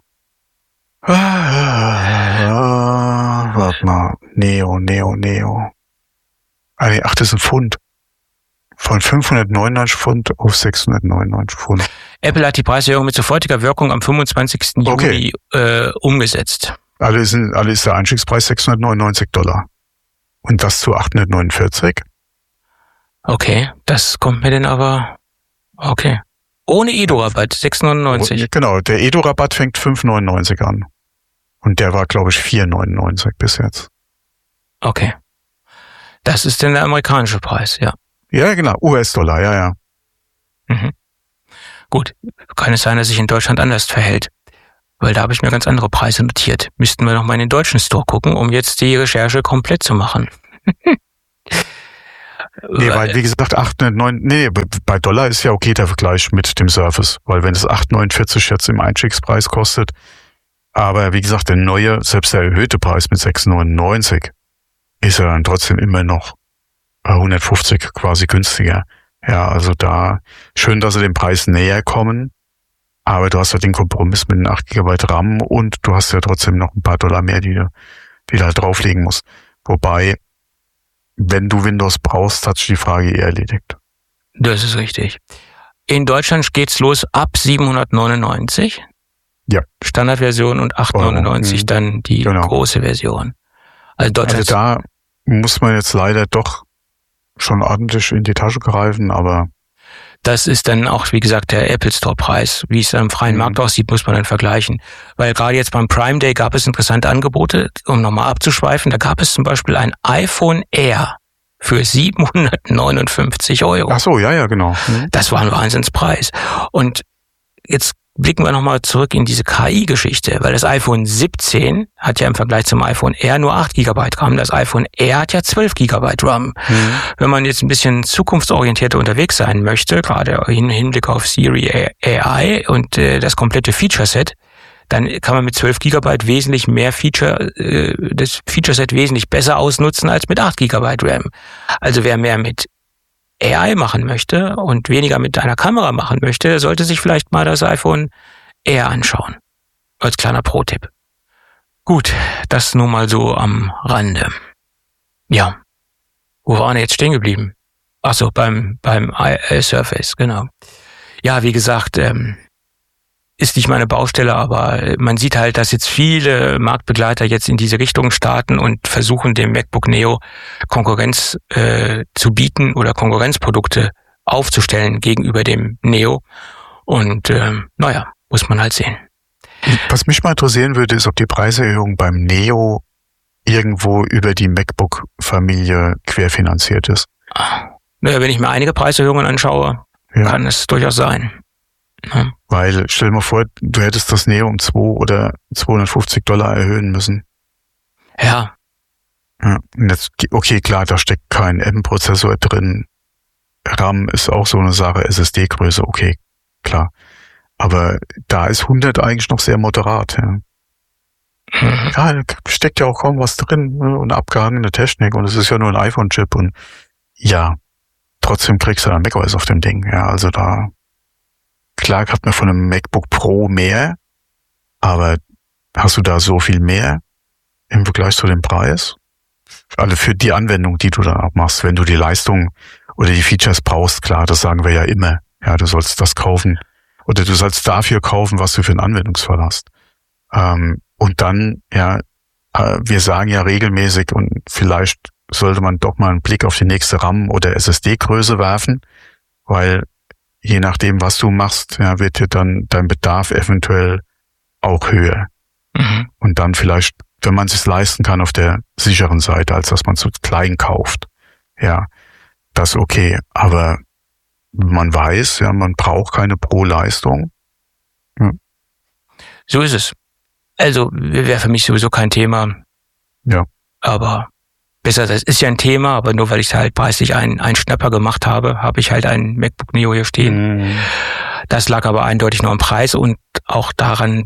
Warte mal. Neo. Ach, das ist ein Pfund. Von 599 Pfund auf 699 Pfund. Apple hat die Preiserhöhung mit sofortiger Wirkung am 25. Juli umgesetzt. Alle ist der Einstiegspreis $699. Und das zu 849? Okay, das kommt mir denn aber... Okay. Ohne Edo-Rabatt, 6,99. Genau, der Edo-Rabatt fängt 5,99 an. Und der war, glaube ich, 4,99 bis jetzt. Okay. Das ist denn der amerikanische Preis, ja. Ja, genau, US-Dollar, ja. Mhm. Gut, kann es sein, dass sich in Deutschland anders verhält? Weil da habe ich mir ganz andere Preise notiert. Müssten wir noch mal in den deutschen Store gucken, um jetzt die Recherche komplett zu machen. Nee, weil, wie gesagt, 8,9, nee, bei Dollar ist ja okay der Vergleich mit dem Surface. Weil wenn es 8,49 jetzt im Einstiegspreis kostet, aber wie gesagt, der neue, selbst der erhöhte Preis mit 6,99 ist ja dann trotzdem immer noch 150 quasi günstiger. Ja, also da schön, dass sie dem Preis näher kommen, aber du hast ja den Kompromiss mit den 8 GB RAM und du hast ja trotzdem noch ein paar Dollar mehr, die du halt drauflegen musst. Wobei, wenn du Windows brauchst, hat sich die Frage eher erledigt. Das ist richtig. In Deutschland geht's los ab 799. Ja. Standardversion und 899 dann die große Version. Also da muss man jetzt leider doch schon ordentlich in die Tasche greifen, aber... Das ist dann auch, wie gesagt, der Apple Store Preis. Wie es am freien Markt aussieht, muss man dann vergleichen. Weil gerade jetzt beim Prime Day gab es interessante Angebote, um nochmal abzuschweifen. Da gab es zum Beispiel ein iPhone Air für 759 Euro. Ach so, ja, genau. Das war ein Wahnsinnspreis. Und jetzt blicken wir nochmal zurück in diese KI-Geschichte, weil das iPhone 17 hat ja im Vergleich zum iPhone Air nur 8 GB RAM. Das iPhone Air hat ja 12 GB RAM. Wenn man jetzt ein bisschen zukunftsorientierter unterwegs sein möchte, gerade im Hinblick auf Siri AI und das komplette Feature-Set, dann kann man mit 12 GB wesentlich mehr das Feature-Set wesentlich besser ausnutzen als mit 8 GB RAM. Also wer mehr mit AI machen möchte und weniger mit einer Kamera machen möchte, der sollte sich vielleicht mal das iPhone Air anschauen. Als kleiner Pro-Tipp. Gut, das nur mal so am Rande. Ja, wo waren wir jetzt stehen geblieben? Ach so, beim Surface, genau. Ja, wie gesagt, ist nicht meine Baustelle, aber man sieht halt, dass jetzt viele Marktbegleiter jetzt in diese Richtung starten und versuchen, dem MacBook Neo Konkurrenz zu bieten oder Konkurrenzprodukte aufzustellen gegenüber dem Neo. Und muss man halt sehen. Was mich mal interessieren würde, ist, ob die Preiserhöhung beim Neo irgendwo über die MacBook-Familie querfinanziert ist. Naja, wenn ich mir einige Preiserhöhungen anschaue, kann es durchaus sein. Ja. Weil, stell dir mal vor, du hättest das Neo um 2 oder $250 erhöhen müssen. Ja. Und jetzt, okay, klar, da steckt kein M-Prozessor drin. RAM ist auch so eine Sache, SSD-Größe, okay, klar. Aber da ist 100 eigentlich noch sehr moderat. Ja, da steckt ja auch kaum was drin, ne? Und abgehangene Technik und es ist ja nur ein iPhone-Chip und ja, trotzdem kriegst du dann macOS auf dem Ding. Ja, also da, klar hat man von einem MacBook Pro mehr, aber hast du da so viel mehr im Vergleich zu dem Preis? Also für die Anwendung, die du dann auch machst, wenn du die Leistung oder die Features brauchst, klar, das sagen wir ja immer. Ja, du sollst das kaufen oder du sollst dafür kaufen, was du für einen Anwendungsfall hast. Und dann, wir sagen ja regelmäßig und vielleicht sollte man doch mal einen Blick auf die nächste RAM- oder SSD-Größe werfen, weil je nachdem, was du machst, wird dir dann dein Bedarf eventuell auch höher. Und dann vielleicht, wenn man es sich leisten kann, auf der sicheren Seite, als dass man zu klein kauft. Ja, das ist okay. Aber man weiß, man braucht keine Pro-Leistung. Ja. So ist es. Also, wäre für mich sowieso kein Thema. Ja. Aber besser, das ist ja ein Thema, aber nur weil ich halt preislich einen Schnapper gemacht habe, habe ich halt ein MacBook Neo hier stehen. Das lag aber eindeutig nur am Preis und auch daran,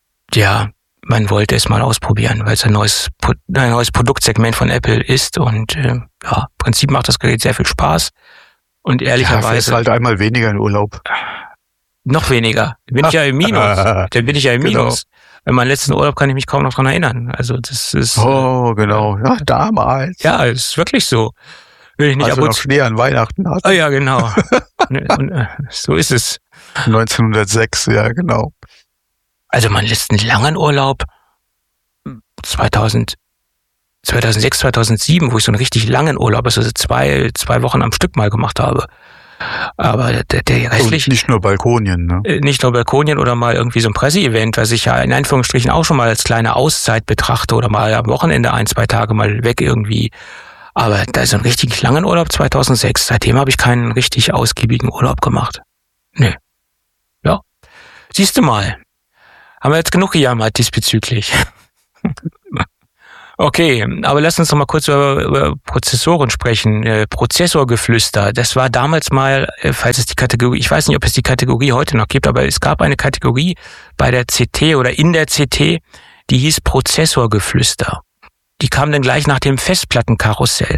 man wollte es mal ausprobieren, weil es ein neues Produktsegment von Apple ist und im Prinzip macht das Gerät sehr viel Spaß und ehrlicherweise... Ja, halt einmal weniger in Urlaub. Noch weniger. Dann bin ich ja im Minus. Genau. An meinen letzten Urlaub kann ich mich kaum noch dran erinnern. Also das ist... Oh, genau. Ja, damals. Ja, ist wirklich so. Will ich nicht also noch Schnee an Weihnachten hast. Oh ja, genau. und, so ist es. 1906, ja, genau. Also meinen letzten langen Urlaub 2010 2006, 2007, wo ich so einen richtig langen Urlaub, also 2 Wochen am Stück mal gemacht habe. Aber der restlich... Und nicht nur Balkonien, ne? Nicht nur Balkonien oder mal irgendwie so ein Presseevent, was ich ja in Anführungsstrichen auch schon mal als kleine Auszeit betrachte oder mal am Wochenende 1-2 Tage mal weg irgendwie. Aber da ist ein richtig langen Urlaub 2006. Seitdem habe ich keinen richtig ausgiebigen Urlaub gemacht. Nee. Ja. Siehst du mal. Haben wir jetzt genug gejammert diesbezüglich. Okay, aber lass uns noch mal kurz über Prozessoren sprechen. Prozessorgeflüster, das war damals mal, falls es die Kategorie, ich weiß nicht, ob es die Kategorie heute noch gibt, aber es gab eine Kategorie bei der CT oder in der CT, die hieß Prozessorgeflüster. Die kam dann gleich nach dem Festplattenkarussell.